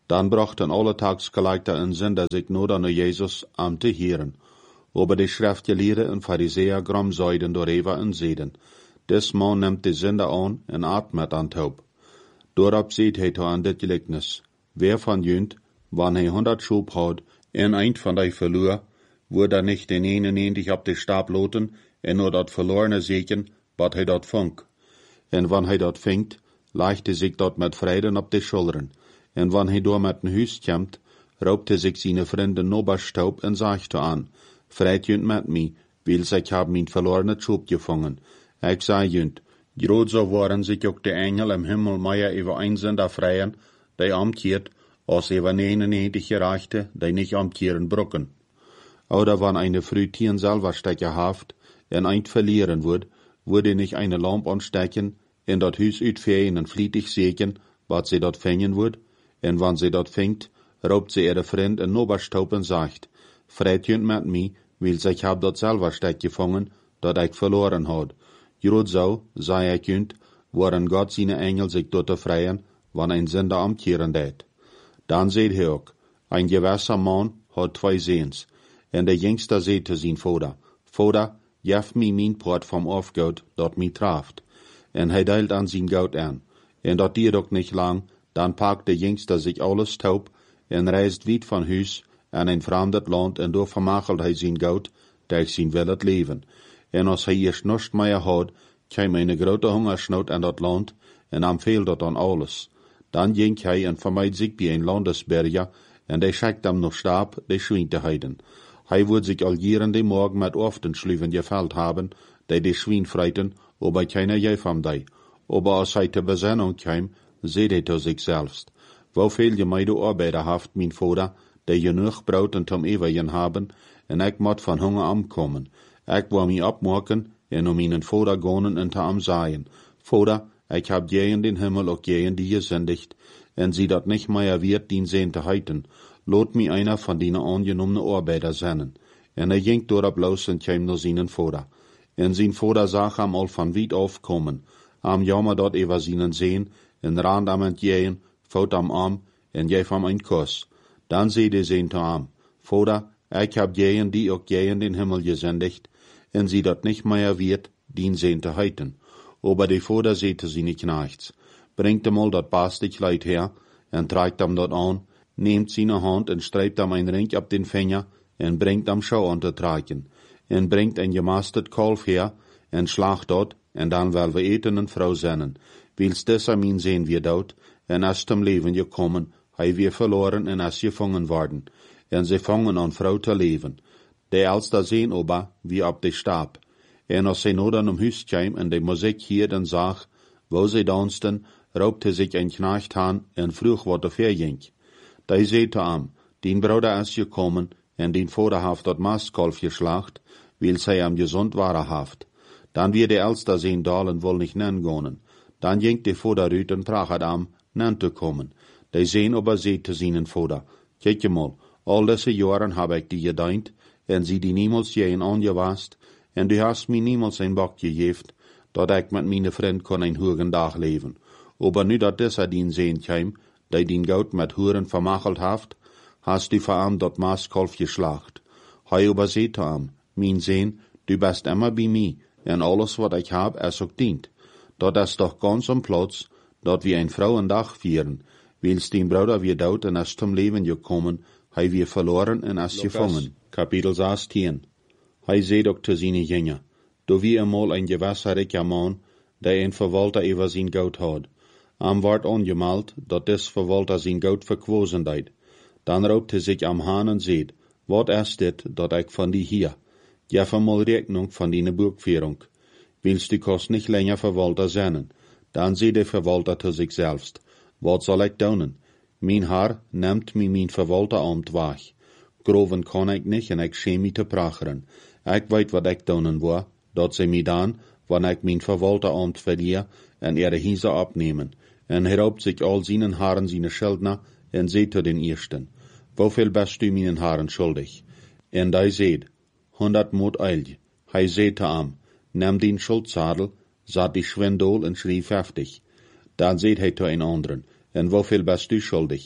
Dan brachten alle tagsgelijkte en Sünder sich nur naar Jesus am te hieren. Aber die Schriftgelehrten en Pharisäer gram zeiden door Eva en zeiden, des man nimmt die Sünder an en atmet aan taub. Dorop seht hij to aan dit gelijknis, wer van junt, wann hij honderd schub had, en eind van die verloor, wordt er nicht den eenenendig op de stab loten, en nur dat verlorene zeken, wat hij dat vangt. En wann hij dat vingt, leicht hij zich dat met vreden op de schoulderen. En wann hij door met een huis komt, raubt hij zich zijn vrienden noberstaub en zegt aan, vreit junt met mij, wils ik heb mijn verlorene schub gevangen. Ik zei junt, groot zo waren zich ook de engel im Himmel meer over een Sünder freien, die amkeert, als over negenennegentig gerechte, die nicht amkeren brocken. Oder wann eine früh Tieren selber stecken haft, en eind verlieren wird, würde nicht eine Lampe anstecken, in dat Huis uitveen en vlietig seken, wat sie dort fängen wird, en wann sie dort fängt, raubt sie ihre Freund en noberstaub en sagt, vreit junt met mij, wils ich hab dort selber steck gefangen, dat ich verloren had. Groot zo, zei ik junt, waren Gott seine Engel sich dort te freien, wann ein Sünder amkeren deed. Dan seht hij ook, ein gewisser man had twee Seens, en de jongste zei te zijn vader, vader, jef mij mijn poort vom Aufgoud, dat mij traft. En hij deilt aan zijn goud aan. En dat diert ook niet lang, dan pakt de jongste zich alles taub, en reist weit van huis, aan een vreemd land, en door vermachelt hij zijn goud, dat zijn wil het leven. En als hij eerst niets meer had, kwam een grote hongersnood aan dat land, en nam veel dat aan alles. Dan ging hij en vermeid zich bij een landesberger, en hij schickt hem nog stab, de schwien te heiden. Hij wordt zich al jaren de morgen met oftenschluven geveld hebben, die de schwien freiten, aber keiner gef ham die. Aber als hij te bezinnung kwam, zei hij to zich zelfs, woveel je mij de arbeider haft, mijn vader, die genoeg brood en tom eeuwigen hebben, en ik moet van honger amkomen. Ik wil mij opmaken, en om mijn vader gonen en te am zeggen, vader, ik heb je in den Himmel ook je in die gesündigt, en zie dat nicht meer wird dien zeen te heiten, laat mij einer van die aangenommene arbeider zijn. En hij ging doorop los en kwam naar zijn vader. En zijn vader zag hem al van wiet afkomen, am jammer dat over zijn zeen, en rand am entjeien, fout am arm, en geef hem een kus. Dan zei de zeen te hem, vader, ik heb jeien die ook je in den Himmel gesendigt, en zie dat nicht meer wird, dien zeen te heiten. Aber de vader zei te zijn knechts, brengt hem al dat bastig leid her, en tragt hem dat aan, neemt zijn hand en strijpt hem een ring op den vinger, en brengt hem schau aan te tragen. En brengt een gemasterd kalf her, en slacht dat, en dan wel we eten en vrouw zennen. Wils dessa min zeen wir dood, en as zum leven gekommen, hij wir verloren en as gevangen worden. En ze vangen aan vrouw te leven. De elste zeen oba, wie op de stab. En als ze nodan om huis kwam, en de muziek hier dan zag, wo ze dansten, raubte zich een knecht aan, en vroeg wat er verging. Die zei te hem, dien broeder is gekommen, en dien vader haft dat mastkalf geslacht, wil zij am gesund waren haft. Dan wir de elster zijn dalen wohl nicht nengonen. Dan ging de vader uit en prachet am, nen te komen. De zijn aber zei te zijn vader, kijk je mal, al deze jaren heb ik die gedient, en zie die niemals je een aangewast, en du hast mir niemals een bak gegeven, dat ik met mijn vriend kon een hugen dag leven. Aber nu dat dessa dien zijn kwam, die dien goud met huren vermachelt haft, hast du voor hem dat maaskalf geslacht. Hij aber zei te hem, mijn zeen, du bist immer bij mij, en alles wat ik heb is ook dient. Dat is toch ganz am Platz, dat wir ein Frauendag vieren, wils den Bruder wir dood en is zum Leben gekommen, hij wir verloren en is gevangen. Kapitel zestien. Hij zei ook te zijn jingen, do wie eenmaal een gewasser rijker man, die een verwalter over zijn goud had. Am werd aangemeld, dat des verwalter zijn goud verkwozen deed. Dan roopt hij zich am haan en zei, wat is dit, dat ik van die hier? Geef eenmaal rekening van die boekführung. Willst du kost nicht länger Verwalter sein? Dan zei de verwalter te zich selbst, wat zal ik doen? Mijn Herr neemt mij mijn verwalteramt weg. Groven kan ik niet en ik schäm mij te pracheren. Ik weet wat ik doen wil, dat ze mij dan, wanneer ik mijn verwalteramt verlier, en ihre Hiese abnehmen. En hij raubt zich al zijn Herren zijn Schildner, en zei te den Ersten, woveel bist du mijn Herren schuldig? En hij zei, honderd mot eilj. Hij zei te hem, neem den Schuldzadel, zat die Schwindel en schrieb heftig. Dan zei hij te een anderen, en woveel bist du schuldig?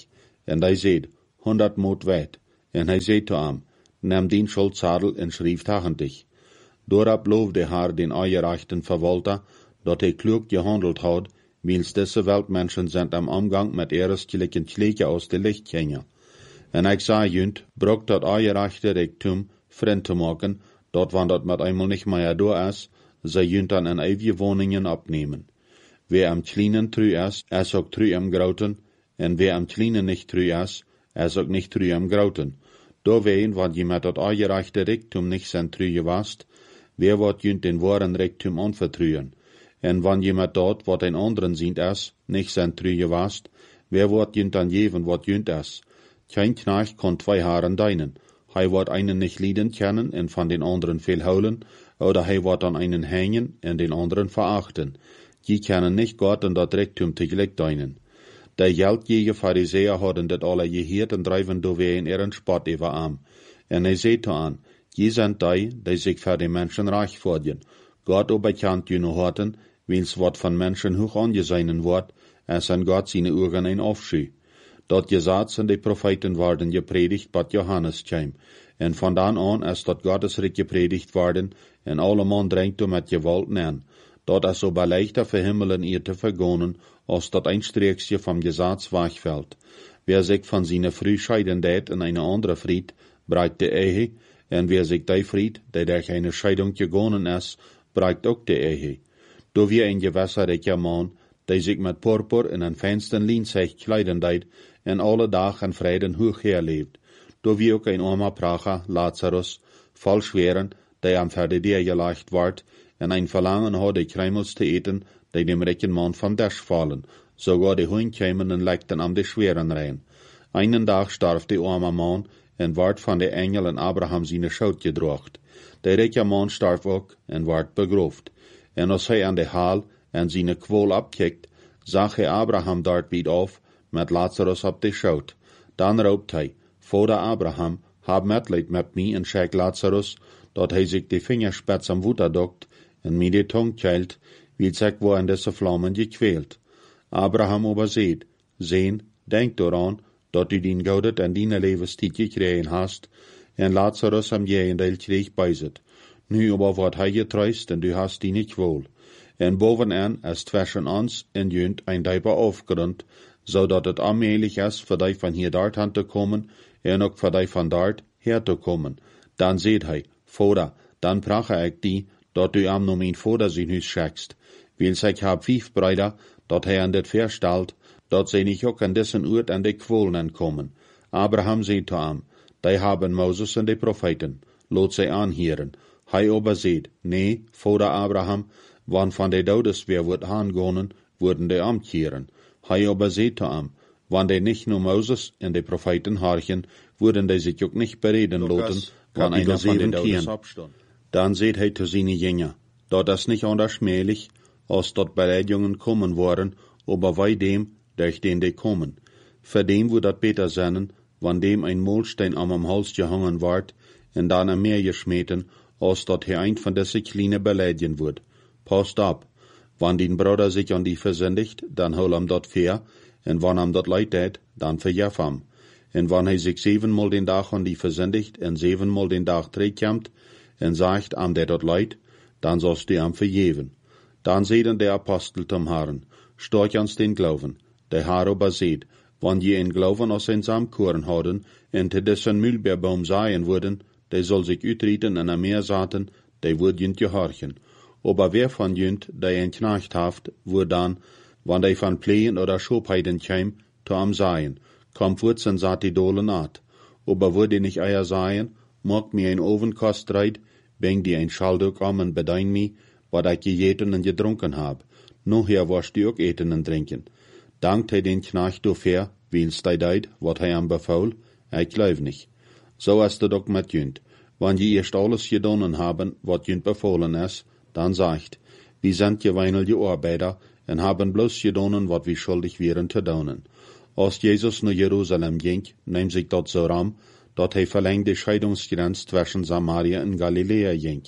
En hij zeid, honderd moot weit. En hij zei te hem, neem dien schuldzadel en schrijf tegen dich. Doorop loofde haar den eierrechten verwalter, dat hij klug gehandeld had, wils deze weltmenschen zijn am omgang met eerstelijke schläge aus de licht gingen. En ik zei junt, brok dat eierrechte rektum vriend te maken, dat wanneer dat met eenmaal niet meer door is, zij junt dan in eeuwige woningen opnemen. Wie am kleinen true is, is ook true am groten, en wie am kleinen niet true is, is ook niet true am groten. Door ween, wat je met dat eierrechte rektum niet zijn true wast, wie wordt junt den waren rektum onvertruien. En wanneer je met dat, wat een anderen ziet is, niet zijn true wast, wie wordt junt dan geven wat junt is. Geen knecht kon twee haren deinen. Hij wordt einen nicht lieden kennen en van den anderen veel houden, oder hij wordt aan einen hängen en den anderen verachten. Je kennen nicht Gott en dat rektum tegelijk deinen. De geldgierige Pharisäer hadden dit alle geheerd en drijven doorwee in ihren spot over am. En hij zei te aan, je zijn die, die zich voor de mensen reich vordien. Gott oberkant je nu horten, wils wat van mensen hoog aangezeinen wordt, es an Gott seine Ogen ein Aufscheu. Dat Gesetz und die Propheten worden gepredigt, bat Johannes kwam. En van dan aan is dat Gottesrecht gepredigt worden, en alle man drängt um met gewalt neer. Dat is so leichter für Himmelen ihr te vergonen, als dat ein Streeksje vom Gesetz wegfällt. Wer sich von seiner Früh scheiden deed in eine andere Fried, bereikt de Ehe, en wer sich die Fried, der durch eine Scheidung gegonen ist, bereikt auch de Ehe. Do wir ein gewässerreicher Mann, der sich mit Purpur in ein feinsten Lienzecht kleiden deed, en alle Tag in Frieden hoch herlebt. Do wie auch ein armer Pracher, Lazarus, voll Schweren, der am Verdedir gelegt ward, en ein Verlangen hat, die Kremels zu eten, die dem reichen Mann vom Tisch fallen. Sogar die Hund kämen und legten am die Schweren rein. Einen Tag starb der arme Mann, en ward von der Engel in Abraham seine Schuld gedrocht. Der reiche Mann starb auch, en ward begroft. En als hij aan de haal en seine Quol abkickt, zag hij Abraham dort wieder auf, met Lazarus op de schoot. Dan roept hij, Vader Abraham, hab Mitleid met mij en schenk Lazarus, dat hij zich de Fingerspitz am Wutter dockt en mij de tong keilt, wie zich wo in deze Flammen gequält. Abraham overzeet, sehen, denk daran, dat u dien goudet en dien levenstiet gekregen hast, en Lazarus am jendeel kreeg bijzet. Nu aber wordt hij getreust en du hast die niet wohl. En bovenaan is zwischen ons en junt ein Dijper aufgerund, zodat het allmählich is voor die van hier dort aan te komen, en ook voor die van dort her te komen. Dan zeet hij, Vader, dan prache ik die, dat u am no mijn Vader zijn huis schekst. Wils ik hab vijf Brüder, dat hij aan dit verstalt, dat zij niet ook aan dessen Oort aan de Quolen komen. Abraham zei te am, die haben Moses en de Propheten, lot zij aanheren. Hij oberzeet, nee, Vader Abraham, wann van de Dodes weer wordt aangonen, worden de amkeren. Hij oberzeet te am, wann de nicht nur Moses en de Propheten harchen, worden de zich ook niet bereden loten, wann einer van den Tieren. Dan zeet hij te seine Jünger, dat is niet anders möglich, als dat Beleidigungen kommen worden, aber wij dem, durch den de kommen. Für dem wo dat beter sennen, wann dem ein Molstein am am Hals gehangen ward, en dan am Meer geschmeten, als dat hij ein von deze kleine beleidigen wordt. Passt ab, wann den Bruder sich an die versündigt, dan hol am dat fair, en wann am dat leid deed, dan verjef am. En wann hij sich zevenmal den Tag an die versündigt, en zevenmal den Tag terugkomt, en sagt am der dat leid, dan sollst du am verjeven. Dan zeiden der Apostel zum Herrn, storch ans den Glauben. Der Herr aber seht, wann je in Glauben aus ein Samkoren houden, en te dessen Mühlbeerbaum saaien würden, der soll sich utrieten en am Meer saaten, der wird jünt gehorchen. Aber wer von jünt, der ein Knecht haft, wird dann, wann der von Plehen oder Schobheiden käm, to am saaien, kommt wurzen saat die Dolen at. Aber würde nicht eier saaien, mag mir ein Ovenkost reit, bring die ein Schalduk am en bedein mi, wat ik gegeten en gedronken hab. Noher warst du ook eten en drinken. Dankt hij den Knecht dofer, wils hij deed, wat hij am befaul, ik geloof nicht. So ist het ook met jünt. Wann je eerst alles gedonnen haben, wat jünt befohlen is, dan sagt, wie sind geweinelde Arbeiter, en haben bloß gedonnen, wat wie schuldig wären te donen. Als Jezus naar Jerusalem ging, neemt zich dat zo ram, dat hij verlengd de Scheidungsgrenz zwischen Samaria en Galilea ging.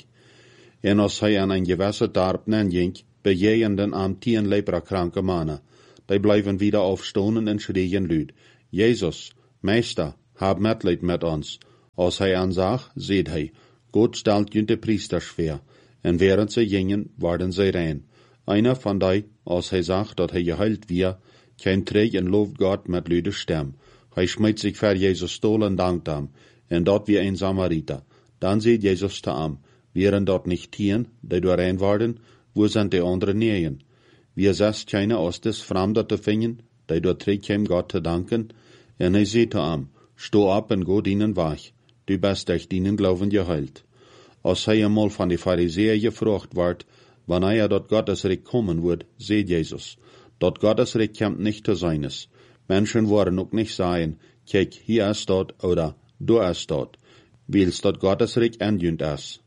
En als hij aan een gewässer Dorp nen ging, bejegenden am tien leprakranke mannen. Die blijven wieder aufstonen en schreien luid, Jesus, Meister, hab Mitleid met ons. Als hij aanzag, zeed hij, God stelt jünte priesters schwer, en während ze gingen, waren zij rein. Einer van die, als hij zag dat hij geheilt weer, kwam terug en looft God met luide stem. Hij smijt zich voor Jezus stoel en dankt hem, en dat wie een Samariter. Dan zei Jezus te hem, wären dort nicht tien, die door rein waren, wo sind die anderen negen? Wir zes keine aus des Fremder te vinden, die door terugkwam God te danken, en hij zei te hem, sto op en go dienen weg, du bist durch dienen Glauben geheilt. Als hij eenmaal van de Pharisäer gevraagd werd, wanneer er dat Gottes Reich kommen wordt, zei Jezus, dat Gottes Reich komt nicht te zijn is. Menschen worden ook nicht sagen, kijk, hier ist dat, oder, du ist dat, wils dat Gottes Reich endjünt is.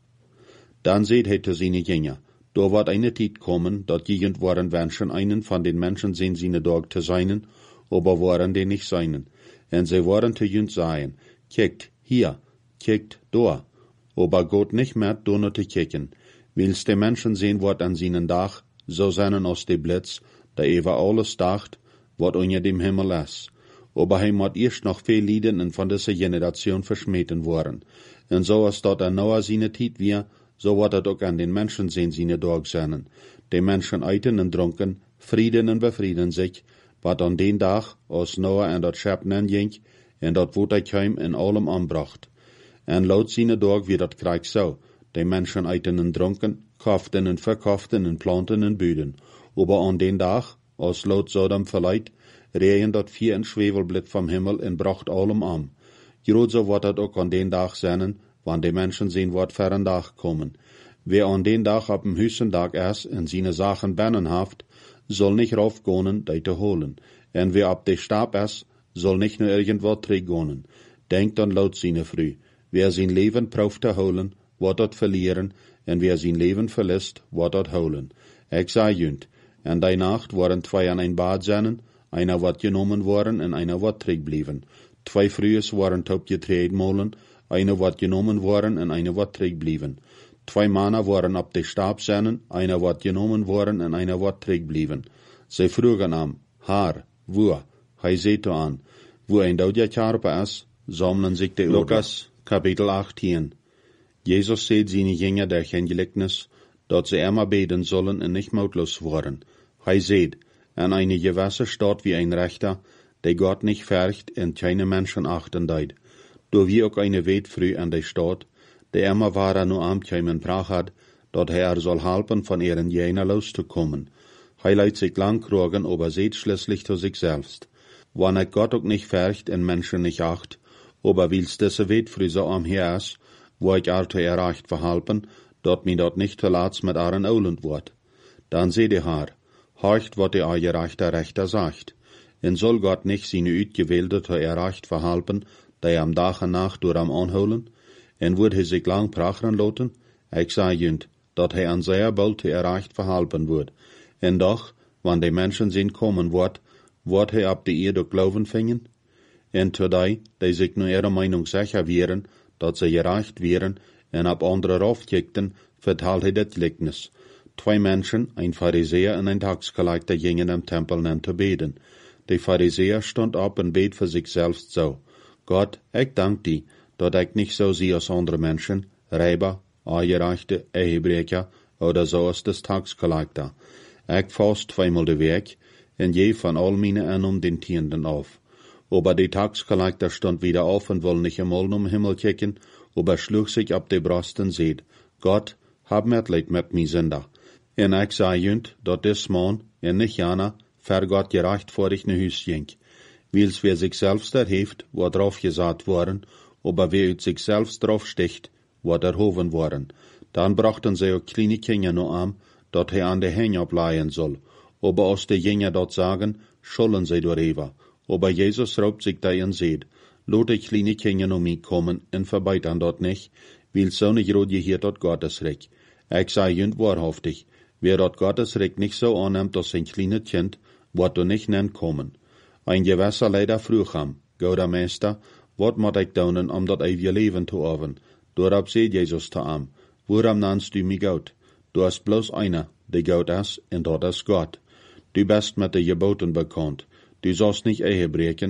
Dan zei hij te zijn Jünger, da wird eine Zeit kommen, dat gegend waren Menschen einen von den Menschen sehen seine Dag te zijn, aber waren die nicht seinen. En sie waren te jünt sagen, kijkt, hier, kijkt, da, aber Gott nicht mehr donner te kicken. Wils die Menschen sehen wat an seinen Dach, so seinen aus de Blitz, der über alles dacht, wat unter dem Himmel ist. Aber hij moet erst noch viel Lieden und von dieser Generation verschmeten worden. Und so als dort ein neuer seine Zeit wir, so wird er auch an den Menschen sehen seine Tag sein. Die Menschen eiten und trunken, frieden und befrieden sich, wat an den Tag, als Noah en dat Schöpfen ging, en dat wo er kam in allem anbracht. En laut seine Tag wird dat Krieg so, die Menschen eiten und trunken, kauften und verkauften und planten und büden. Aber an den Tag, als laut Sodom verleiht, regen dat vier en Schwefelblit vom Himmel en bracht allem an. Groot so wird dat auch an den Tag sein, wann die Menschen sehen, wat für ein Tag kommen. Wer an den Tag ab dem höchsten Tag erst in seine Sachen bannen haft, soll nicht raufgehen, die zu holen. En wer ab de Stab ist, soll nicht nur irgendwo träggonen. Denkt an laut seine früh. Wer sein Leben prauft zu holen, wird dat verlieren, en wer sein Leben verlässt, wird dat holen. Ich sag jünt, en die Nacht waren zwei an ein Bad seinen, einer wat genommen worden en einer wat terugblieben. Zwei Frühes waren taub getreten molen, einer wat genommen worden en einer wat terugblieben. Zwei Männer waren ab de Stab seinen, einer wat genommen worden en einer wat terugblieben. Sie frugen am, Haar, wo? Hij zei an, wo ein Daudja Karpe is, sammeln sich de Lukas, Kapitel achttien. Jesus seht seine Jünger der Gleichnis, dat sie immer beten sollen und nicht mautlos worden. Hij seht, an eine gewisse Stadt wie ein Rechter, der Gott nicht färcht und keine Menschen achten deit. Do wie auch eine Weit früh an der Stadt, der immer war nur am kämen Prach hat, dat er soll helfen, von ihren Jener loszukommen. Hij leidt sich lang krogen, aber seht schließlich zu sich selbst. Wann er Gott auch nicht färcht und Menschen nicht acht, aber wils diese Weit früh so am her ist, wo ich also erreicht verhalten, dat mir dort nicht verlatz mit aren Aulen wird. Dann seht ihr haar, horcht, wat der euer rechter Rechter sagt. En soll Gott nicht seine Uitgewählte zu erreicht verhalten, die am Tag und Nacht durch am anholen, en wird hij sich lang prachen lassen? Ich sag jünt, dat hij an sehr bald zu erreicht verhalten wird. En doch, wann die Menschen sind kommen wird, wird hij ab die Erde Glauben fingen? En zu die, die sich nur ihrer Meinung sicher wären, dat sie erreicht wären, en ab andere raufkickten, vertalt hij das Gleichnis. Zwei Menschen, ein Pharisäer und ein Taxkollector, gingen im Tempel an zu beten. Der Pharisäer stand ab und bet für sich selbst so: Gott, ich dank dir, dat ich nicht so sehe als andere Menschen, Räuber, Angereichte, Ehebrecher oder so als das Taxkollector. Ich fast zweimal den Weg, und je von all meine Annum den Tienden auf. Aber der Taxkollector stand wieder auf und wollte nicht einmal um Himmel kicken, aber schlug sich ab die Brust und seht: Gott, hab Mitleid mit mir Sünder. En ich sag jünt, dat des Mann, en nicht jana, ver Gott gerecht vor ich ne Hüs ging. Wils wer sich selbst erheeft, wird drauf gesagt worden, aber wer ut sich selbst drauf sticht, wird erhoven worden. Dann brachten sie auch kleine Kinder noch an, dat er an der Hänge ableihen soll. Aber aus der Jünger dort sagen, schollen sie darüber. Aber Jesus raubt sich da und seht: Lot die kleine Kinder noch mich kommen, und verbeitan dort nicht, wils so nicht rot je hier dort Gottes Reich. Ich sag jünt wahrhaftig, wer dort Gottes Recht nicht so annimmt als ein kleines Kind, wird du nicht nen kommen. Ein gewisser leider früh kam, Gouda Meister, wat moet ich doen om dat ewige Leben zu haben? Dorab seht Jesus zu ihm: Woran nennst du mich Gott? Du hast bloß einer, der Gott ist, und dort ist Gott. Du bist mit den Geboten bekannt. Du sollst nicht Ehe brechen,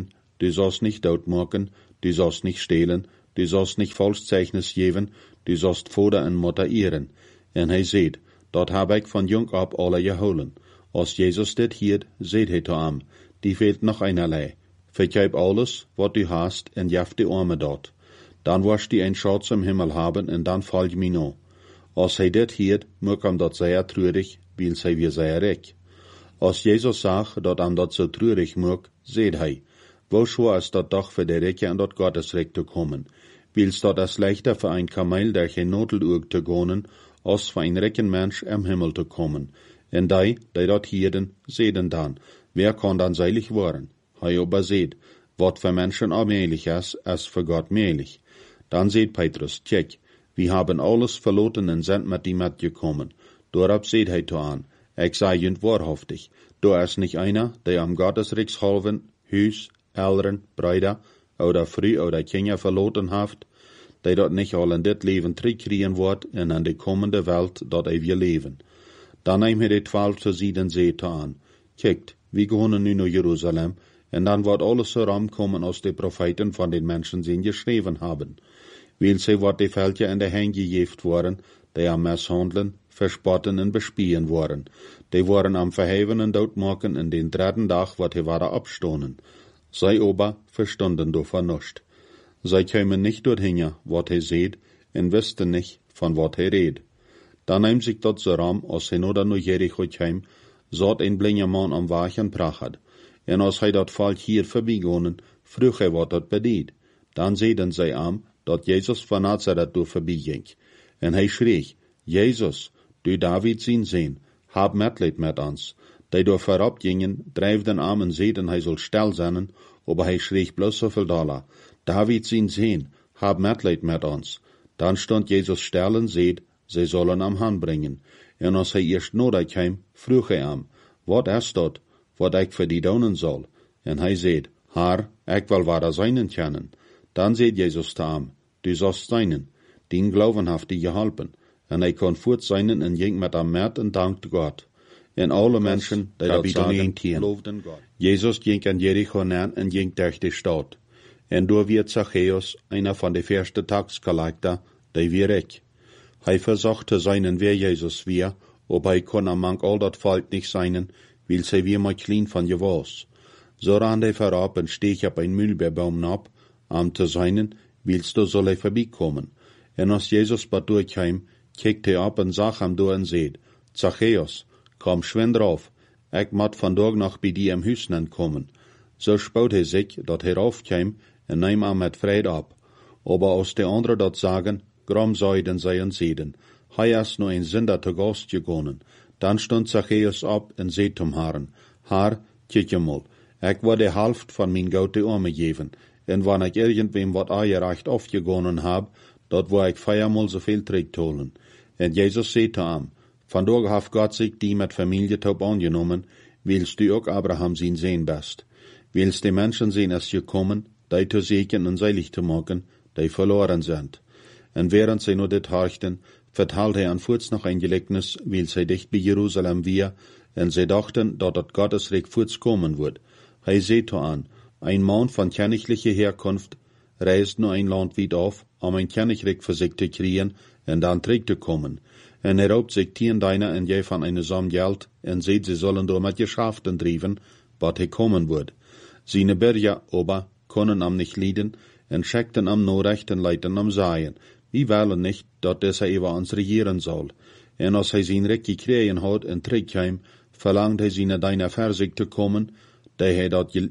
du sollst nicht doodmaken, du sollst nicht stehlen, du sollst nicht Falschzeugnis geben, du sollst Vater en Mutter ehren. En hij zeet, dat heb ik van jong op alle geholen. Als Jezus dit hiert, zeet hij te hem, die fehlt nog einerlei. Vergeib alles, wat du hast, en jef de arme dort. Dan wirst du ein Schatz im Himmel haben, en dan folg mir no. Als hij dit hiert, moet hem dat zeer treurig, weil zij weer zeer rijk. Als Jezus zag dat hem dat zo treurig moet, zeet hij, wo schwer is dat doch für de Rijke en dat Gottesreich te komen. Wils dat es leichter für ein Kamel, der geen Noteluug te gonen, als für ein rijken Mensch im Himmel te komen. En die, die dat hierden, zeden dan, wer kann dan seilig worden? Hij aber seht, wat für Menschen allmählich is, is für Gott mählich. Dan seht Petrus, tjek, wir haben alles verloren en sind mit die mitgekommen. Dorab seht hij to an, ik sei jünd wahrhaftig, do is nicht einer, der am Gottesreichs halven, Hüs, Eltern, Brüder, oder Früh oder Kinder verloren haft, die dort nicht all in dit Leben terugkriegen wird en in de kommende Welt dat er wir leben. Dan neem hij de twaalf te zieden zeete aan. Kijkt, we gaan nu naar Jeruzalem, en dan wordt alles zo ramkomen als de profeten van den Menschen zijn geschreven hebben. Weil sie wordt de Veldje in de hand gegeven worden, die am mishandelen, verspotten en bespien worden. Die worden am verheven en doodmaken en den dritten Dag wordt hij waren abstonen. Zij ober verstonden davon nicht. Zij kämen nicht dorthin, wat hij seht, en wisten nicht, von wat hij redt. Dan neemt zich dat zo ram, als hij noda naar Jericho kwam, zat een blinde man am wagen prachat. En als hij dat valt hier voorbijgonen, vroeg hij wat dat bedeed. Dan zeiden zij am, dat Jezus van Nazareth door voorbijging. En hij schreef, Jezus, du David zijn zin, hab metleid met ons. Die door voorop gingen, drijfden am en zeiden hij zal stil zijn, aber hij schreef bloos zoveel dollar. David zijn zin, hab metleid met ons. Dan stond Jezus stil en zeid, zij zullen am hand brengen. En als hij eerst nodig kwam, vroeg hij am, wat is dat, wat ik voor die doen zal? En hij zeid, Haar, ik wil waar zijnen kennen. Dan zeid Jezus te hem, du sollst zijnen, den Glauben haft die geholpen. En hij kon voort zijnen en ging met hem met en dankte God. En alle mensen, die dat zagen, geloofden God. Jezus ging in Jericho neer en ging durch de stad. En door werd Zachäus, einer van de eerste taxcollector, die weer ik. Hij verzochte seinen wer Jezus weer, ob hij kon among al dat volk nicht seinen, weil zij weer maar klein van je was. So ran hij voorop en steeg op een Mühlbeerbaum ab, am te seinen, willst du soll hij vorbeikommen. En als Jezus bad durchkwam, kijkt hij op en zag hem door en zeid, Zachäus, kom schwind drauf, ik moet vandaag nog bij die im Hüsnen kommen. So spoot hij zich, dat hij raufkwam, en neem hem met vrede op. Aber als de anderen dat zagen, grom zeiden zij en zeiden, hij is nu een zinder te gast gegonen. Dan stond Zachäus op en zei zum Herrn, Herr, kijk je mal, ik wil de helft van mijn gouden arme geven, en wanneer ik irgendwem wat aangerecht afgegonen heb, dat wil ik viermal zoveel terugtolen. En Jezus zei te hem, vandaag heeft God zich die met familie top aangenomen, willst du ook Abraham zijn zeen best. Willst die Menschen zijn als gekommen, die te zeken en seilig te maken, die verloren sind. En während sie nur dit horchten, vertelde hij aan voets nog een gelijkenis, weil zij dicht bij Jeruzalem weer, en zij dachten, dat het Gottesreich voets komen wordt. Hij zei to aan, ein man van königliche Herkunft reist nur ein Land weit auf, um ein Königreich für sich zu kriegen en dan terug te komen. En er raubt sich tien deiner en jij van eine Som Geld, en seht, sie sollen door met Geschäften drijven, wat hij komen wordt. Seine Bürger aber können am nicht lieden, en schickten am Norrechten Leuten am Seien. Wir wollen nicht, dat dieser über uns regieren soll. En als hij zijn Recht gekregen hat en terugkwam, verlangt hij seine deiner Versicht te komen, die hij dat, die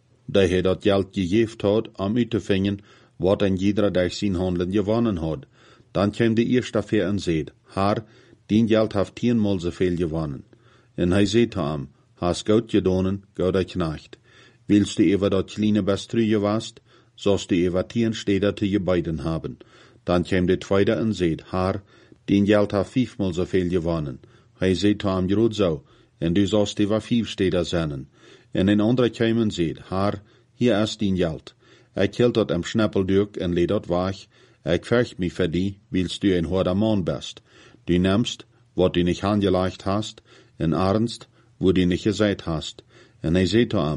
hij dat Geld gegeven had, om uit te vingen, wat en jeder durch zijn handelen gewonnen had. Dan kwam de eerste ver en zeid, Herr, dien Geld heeft tienmal zoveel gewonnen. En hij zei te hem, hast goed gedonen, gouder knecht. Willst du über dat kleine Bestrüje wast, sollst du über tien Städte te je beiden haben. Dan kwam de tweede en zeid, Herr, dien Geld heeft vijfmal zoveel gewonnen. Hij zei te hem, groot zo, en du sollst über vijf Städte zijn. En een andere kwam en zeid, Herr, hier is dien Geld. Ik hield dat am Schnappelduk en leed dat weg. Ik vercht mich für die, willst du ein harder Mann bist. Du nimmst, wat du nicht angelegt hast, en ernst, wo du nicht gesagt hast. En hij zei te hem,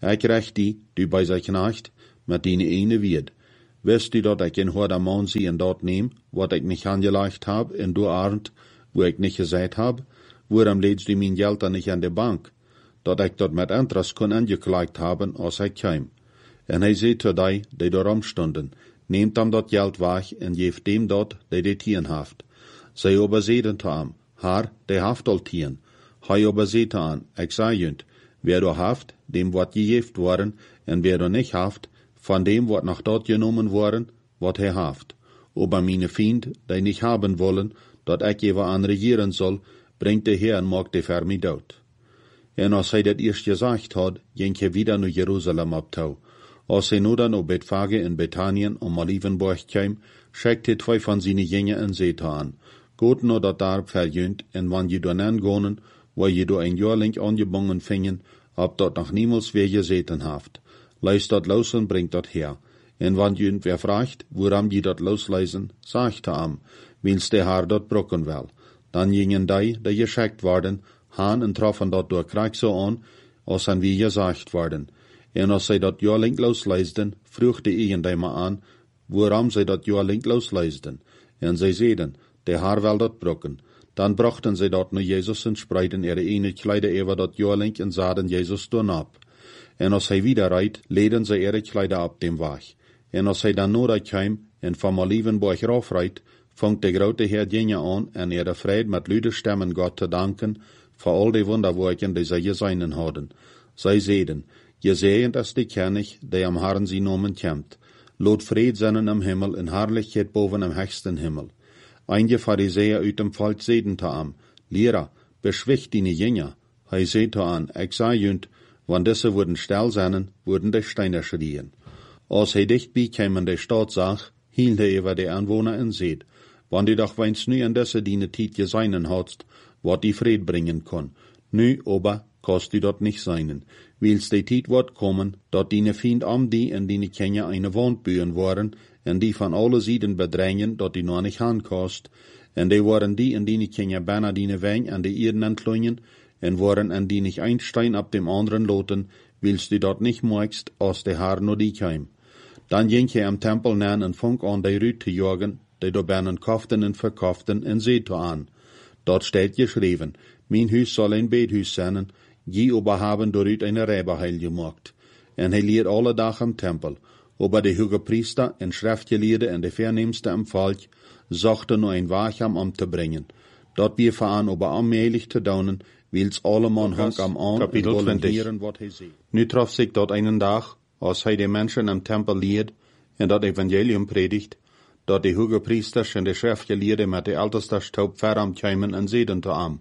Ik recht die, du bij zijn knecht, met die ene wied. Wist du dat ik in hoorder man zie en dat neem, wat ik niet aangelegd heb, en du arend, wo ik niet gezegd heb, waarom leedst du mijn geld dan niet aan de bank, dat ik dat met interest kon aangeklaagd hebben als ik kwam. En hij zei tot die, die daarom stonden, neemt hem dat geld weg en geeft dem dat, die dit tien heeft. Zij aber zeiden te hem, Haar, die heeft al tien. Hij aber zei te aan, ik zei junt, wer du heeft, dem wat gegeeft worden, en wer du nicht heeft, van dem wat nach dort genomen worden, wat hij heeft. Aber meine Vriend, die nicht haben wollen, dat ik even aan regieren zal, brengt de Heer en maakt de ver mij dood. En als hij dat eerst gezegd had, ging hij wieder naar Jeruzalem op toe. Als hij nu dan op Bethphage in Bethanien om Olivenborg kwam, schickt hij twee van zijn jingen en zei aan, Goed nou dat daar verjunt, en wanneer je dan aangonen, waar je door een jaar lang aangebongen vingen, ob dat nog niemals weer gezeten heeft. Leis dat los en brengt dat her. En wanneer je wer vraagt, waarom je dat losleisen, sagt er am, wils de haar dat brokken wel. Dan gingen die, die geschickt worden, haan en troffen dat door krijg zo aan, als aan wie gezegd worden. En als zij dat jaar lang losleisden, vroeg de een die maar aan, waarom zij dat jaar lang losleisden. En zij zeiden, de haar wel dat brokken. Dan brachten zij dat naar Jezus en spreiden ihre ene Kleider over dat jaar lang en zaden Jezus toen ab. En als hij wieder rijdt, leden zij ihre Kleider op dem weg. En als hij dan nodig kwam en van Olivenborg raufrijdt, vangt de grote Heer dingen aan en ihre vrede met luide stemmen God te danken, voor al die wonderwerken die zij gezien hadden. Zij zeiden, Gezegend is de König, die am Herrn zijn nomen komt. Lot vrede zijn am Himmel en herrlichkeit boven am höchsten Himmel. Einige Pharisäer uit dem Volk zeiden te am, Lehrer, beschwicht die Jünger. Hij zei te an, ik zei junt, wann diese würden still sein, würden die Steine schrien. Als hij dichtbij kwam in de stad zag, hield hij über de Anwohner en zeid, wann die doch weins nu an diese diene Tiet geseinen hadst, wat die Fried bringen kon. Nu, aber, kost du dat nicht seinen. Wils de Tiet wat kommen, dat die Fiend am die en die Kenja eine Wand bühen waren, en die van alle Sieden bedrängen, dat die noch nicht aankost, en die waren die en die Kenja bijna die Wein an die Ierden entlungen, en waren en die nicht ein Stein ab dem anderen loten, wils du dat nicht magst, als de haar no die keim. Dan ging hij am Tempel nan en funk an die Rüt te jagen, die do binnen koften en verkoften, en zei to aan. Dort steht geschreven, mijn huis soll ein Bethuis sein, je aber haben doorut eine Räberheil gemacht. En hij leert alle dag am Tempel, aber de hoge Priester en Schriftgeleerde en de Vernimmste am Volk zochten nur ein Wacham am te brengen. Dat wir veraan aber allmählich te daunen, wils alle man hang am an Kapitel en wollen twintig. heren wat hij zei. Nu trof zich dat einen dag, als hij de mensen am Tempel leert en dat Evangelium predigt, dat de hoge Priesters en de Schriftgeleerde met de älteste Staub veram kwamen en zeiden te am.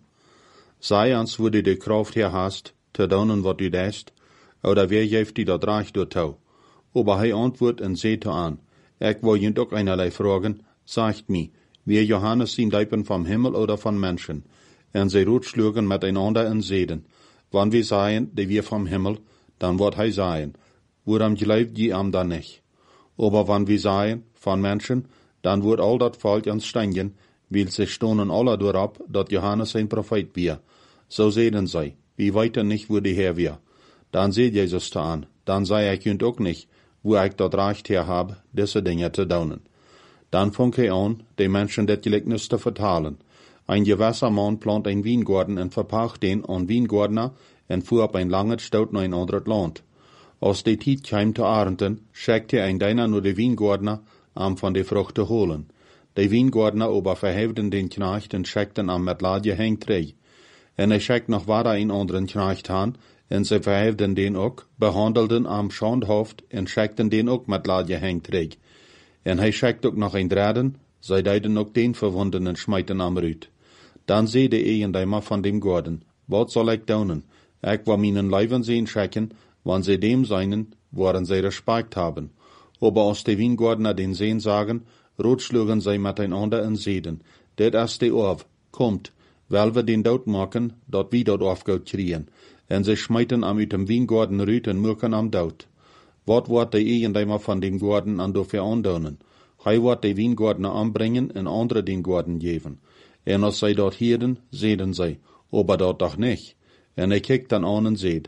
Sei ans wo du de Kraft her hast, te daunen wat du deist, oder wer geeft die dat reich door tau. Aber hij antwoordt en zei te aan, ik wil junt ook einerlei vragen, sagt mi, wer Johannes zien Leipen vom Himmel oder von Menschen? En zij rotschlugen miteinander en zeiden, wann wir seien, die wir vom Himmel, dann wird hij seien, woran glaubt je am dann nicht? Aber wann wir seien, von Menschen, dann wird all dat Volk ans steigen, weil sie stonen alle durab, dat Johannes ein Prophet wir. So sehen sie, wie weiter nicht, wo die Herr wir. Dann seht Jesus da an, dann sei ich junt auch nicht, wo ich dort Recht her hab, diese Dinge zu daunen. Dann fang er an, den Menschen das Gleichnis zu vertalen. Ein gewisser Mann plant ein Weingarten und verpacht den an Weingärtner und fuhr ab ein langes Staut nach ein anderes Land. Als die Tiet kam zu Arenden, schickte ein deiner nur die Weingärtner, am von der Frucht zu holen. Die Weingärtner aber verheften den Knecht und schickten am mit Ladje Hängtrei. En er schickt noch weiter einen anderen Knecht an, en sie verheften den auch, behandelten am Schandhaft und schickten den auch mit Ladje Hängtrei. En hij schickt ook nog een draden, zij deiden ook den verwundenen schmeiten am Rüt. Dan zei de Eigendeimer van dem Garten, wat zal ik doen? Ik wil mijn Leiben sehen schicken, wann sie dem seinen, woran sie Respekt haben. Aber als die Weingärtner den sehen sagen, rotschlugen sie miteinander en zeiden, dit is de Orf, kommt, weil wir den dood machen, dat wie dat Orfgoud kriegen. En sie schmeiten am uit dem Weingarten Rüt en mürken am dood. Wat wordt de Eigendeimer van dem Garten an dafür andonen? Hij wordt de Weingärtner anbringen en andere den Garten geven. En als zij dat hieren, zeiden zij, aber dat doch nicht. En hij kijkt dan an en zeid,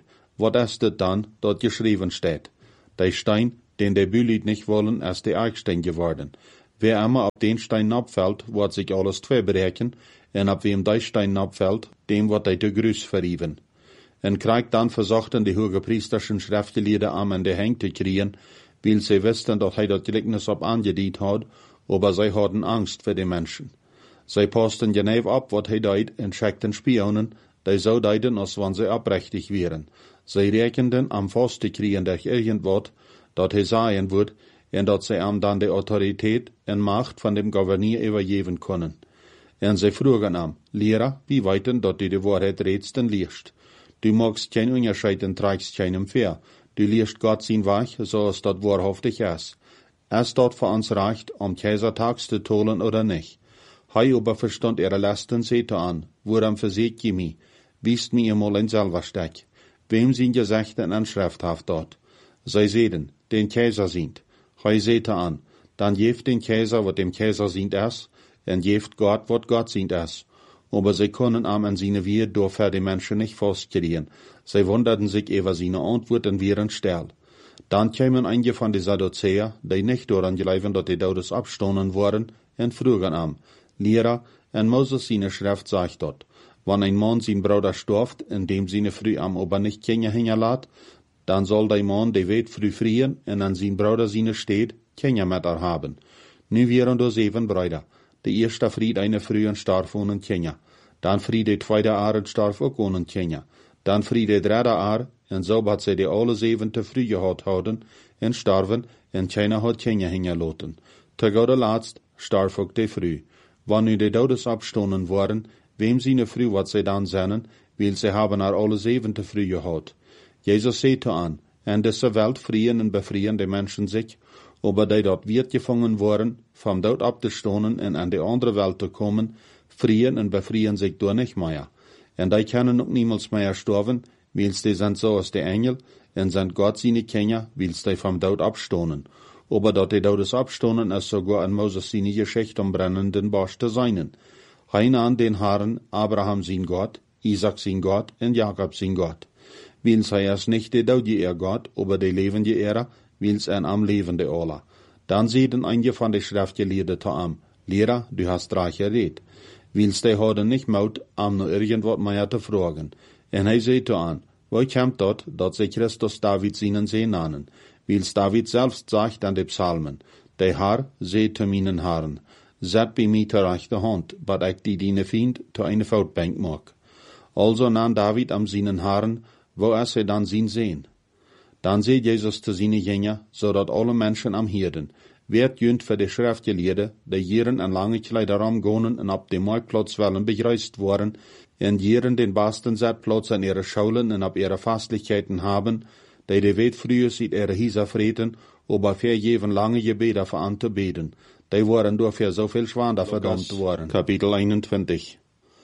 Wat is dit dan, dat geschreven steht? Der Stein, den der Bühlied nicht wollen, ist der Eichstein geworden. Wer immer auf den Stein abfällt, wird sich alles zwei brechen, en ab wem der Stein abfällt, dem wird er der Grüß verrieben. En Krieg dann versuchten die hohepriesterschen Schriftgelehrten am an der Hänge zu kriegen, weil sie wussten, dass er das Gleichnis ab angedient hat, aber sie hatten Angst für die Menschen. Sie passten genau ab, was er deut, und schickten Spionen, die so deuten, als wenn sie abrechtig wären. Sie rechneten am Fast zu kriegen durch irgendwas, dat er sagen wird, und dat sie ihm dann die Autorität und Macht von dem Gouverneur übergeben können. Und sie frugen am, Lehrer, wie weiten, dat du die Wahrheit redst und liest. Du magst kein Unterscheid und trägst keinem Fehr. Du liest Gott sein Weg, so als dat wahrhaftig ist. Es dort für uns reicht, um Kaisertags zu tollen oder nicht. Hei aber verstand ihre Lasten sehte an, woran verseht je mi, wiest mir einmal ein selber Steck. Wem sind Gesechten an Schrifthaft dort? Sie sehen, den Kaiser sind. Hei sehte an, dann jeft den Kaiser, wat dem Kaiser sind es, und jeft Gott, wat Gott sind es. Aber sie können am an seine Wehe durch die Menschen nicht festkriegen. Sie wunderten sich über seine Antwort und wären still. Dann kämen einige von den Sadduzäer, die nicht daran glauben, dass die Todes abstoßen worden, und frugen am, Lehrer, und Moses seine Schrift sagt dort, wenn ein Mann sein Bruder stirbt, indem seine Früh am Ober nicht Kinder hinterlässt, dann soll der Mann die Welt früh frieren, und an sein Bruder seine steht, Kinder mit er haben. Nu wären da sieben Brüder. Der erste Fried eine Früh und starb ohne Kinder. Dann Fried der zweite Jahr und starb auch ohne Kinder. Dann Fried der dritte Jahr, und so hat sie die alle siebente Früh gehabt haben, und starben, und keiner hat Kinder hinterlassen. Der Gott Letzt starb auch die Früh. Wann nu die Todes abstoßen worden, wem seine Früh wat sie dann sennen, weil sie haben er alle siebente Früh gehabt. Jesus sagte an, in dieser Welt frieren und befrieren die Menschen sich, aber die dort wird gefangen worden, vom Tod abzustoßen und an die andere Welt zu kommen, frieren und befrieren sich durch nicht mehr. Und die können auch niemals mehr sterben, weil die sind so als die Engel, und sind Gott seine Kinder, weil die vom Tod abstoßen. Aber dort die Todes abstoßen ist sogar in Moses seine Geschichte am brennenden Busch zu sein. Heine an den Herren, Abraham sein Gott, Isaac sein Gott und Jakob sein Gott. Weil sei es nicht der Tod ihr Gott, aber der lebende Ehre, weil es ein am lebende Allah. Dann sehen einige von den Schriftgelehrten zu am, Lehrer, du hast reich geredet. Weil die haben nicht Mut, am noch irgendwas mehr zu fragen. Und er sagte an, wo kommt dort, dass sie Christus David seinen Sehen nennen? Weil David selbst sagt an den Psalmen, der Herr seht zu meinen Herren, set bei mir zur rechten Hand, bat ich die deine Fiend zu eine Fautbank mag. Also nahm David am seinen Herren, wo es er dann sein sehen. Dann seht Jesus zu seinen Jünger, so dat alle Menschen am Hirden, wird jünd für die Schriftgelehrten, die jieren an lange Kleiderraum gonen und ab dem Marktplatz wollen begrüßt worden, und jieren den besten Settplatz an ihre Schulen und ab ihre Fastlichkeiten haben, die die Welt früher sieht ihre Hieser freten, aber für jeden lange Gebete für an zu beten. Die waren dafür so viel Schwander verdammt worden. Kapitel einundzwanzig.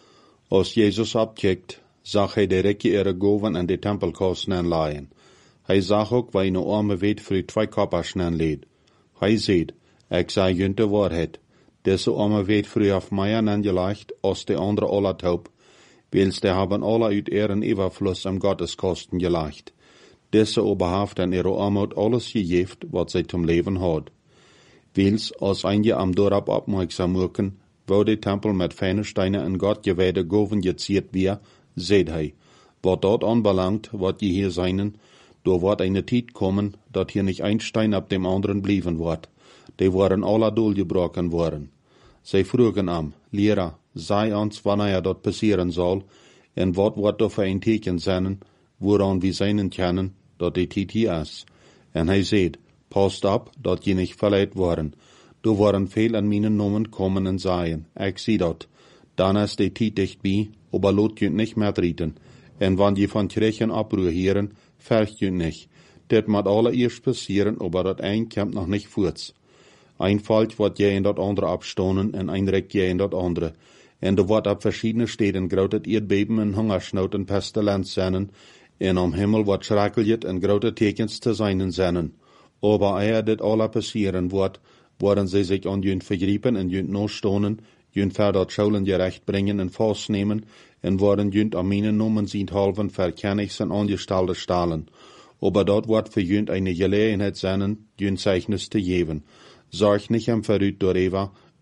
Als Jesus abkickt, zag hij de rekke ihre Goven an die Tempelkosten anleihen. Hij zag ook waar eine arme Wet für zwei Kopperschen anleed. Hij seht, ik zei junt de Wahrheit, diese arme Wet früh auf Meiern angelegt, als die andere alle taub, wils die haben alle uit ihren Überfluss am Gotteskosten gelegt. Diese oberhaft an ihre Armut alles gegeft, was sie zum Leben hat. Wils, als einige am Dorab aufmerksam wirken, wo die Tempel mit feinen Steinen in Gott geweihte Goven geziert wir, seht hij, wat dort anbelangt, wat je hier seinen, da wird eine Zeit kommen, dat hier nicht ein Stein ab dem anderen blieben wird. Die waren alle durchgebrochen worden. Sie frugen am, Lehrer, sei uns, wann er dort passieren soll, und wat wird da für ein Teken sein, woran wir seinen können, dat die Zeit hier ist. Und er seht, passt ab, dat je nicht verleiht worden. Du waren viel an meinen Namen kommen und sagen, ich sieh dort, dann ist die Zeit dicht bei, aber lot jünt nicht mehr treten. Und wenn die von Kirchen abruhieren, fällt jünt nicht. Das muss alle erst passieren, aber das ein kommt noch nicht fort. Ein Falsch wird je in das andere abstoßen und ein Reck je in das andere. Und da wird ab verschiedene Städten großes Erdbeben und Hungersnot und Pestilenz sein, und am Himmel wird schrecklich und große Tekens zu sein sein. Aber ehe das alle passieren wird, werden sie sich an jünt vergrieben und jünt nachstoßen, jünt ver dat Schulen gerecht bringen en vastnemen, en worden jünt am minen nomen sinthalven verkennigs en angestellte stalen. Aber dort wordt für jünt eine Gelegenheit sein, jünt Zeichnis zu geben. Sorg nicht am verrüt door Eva,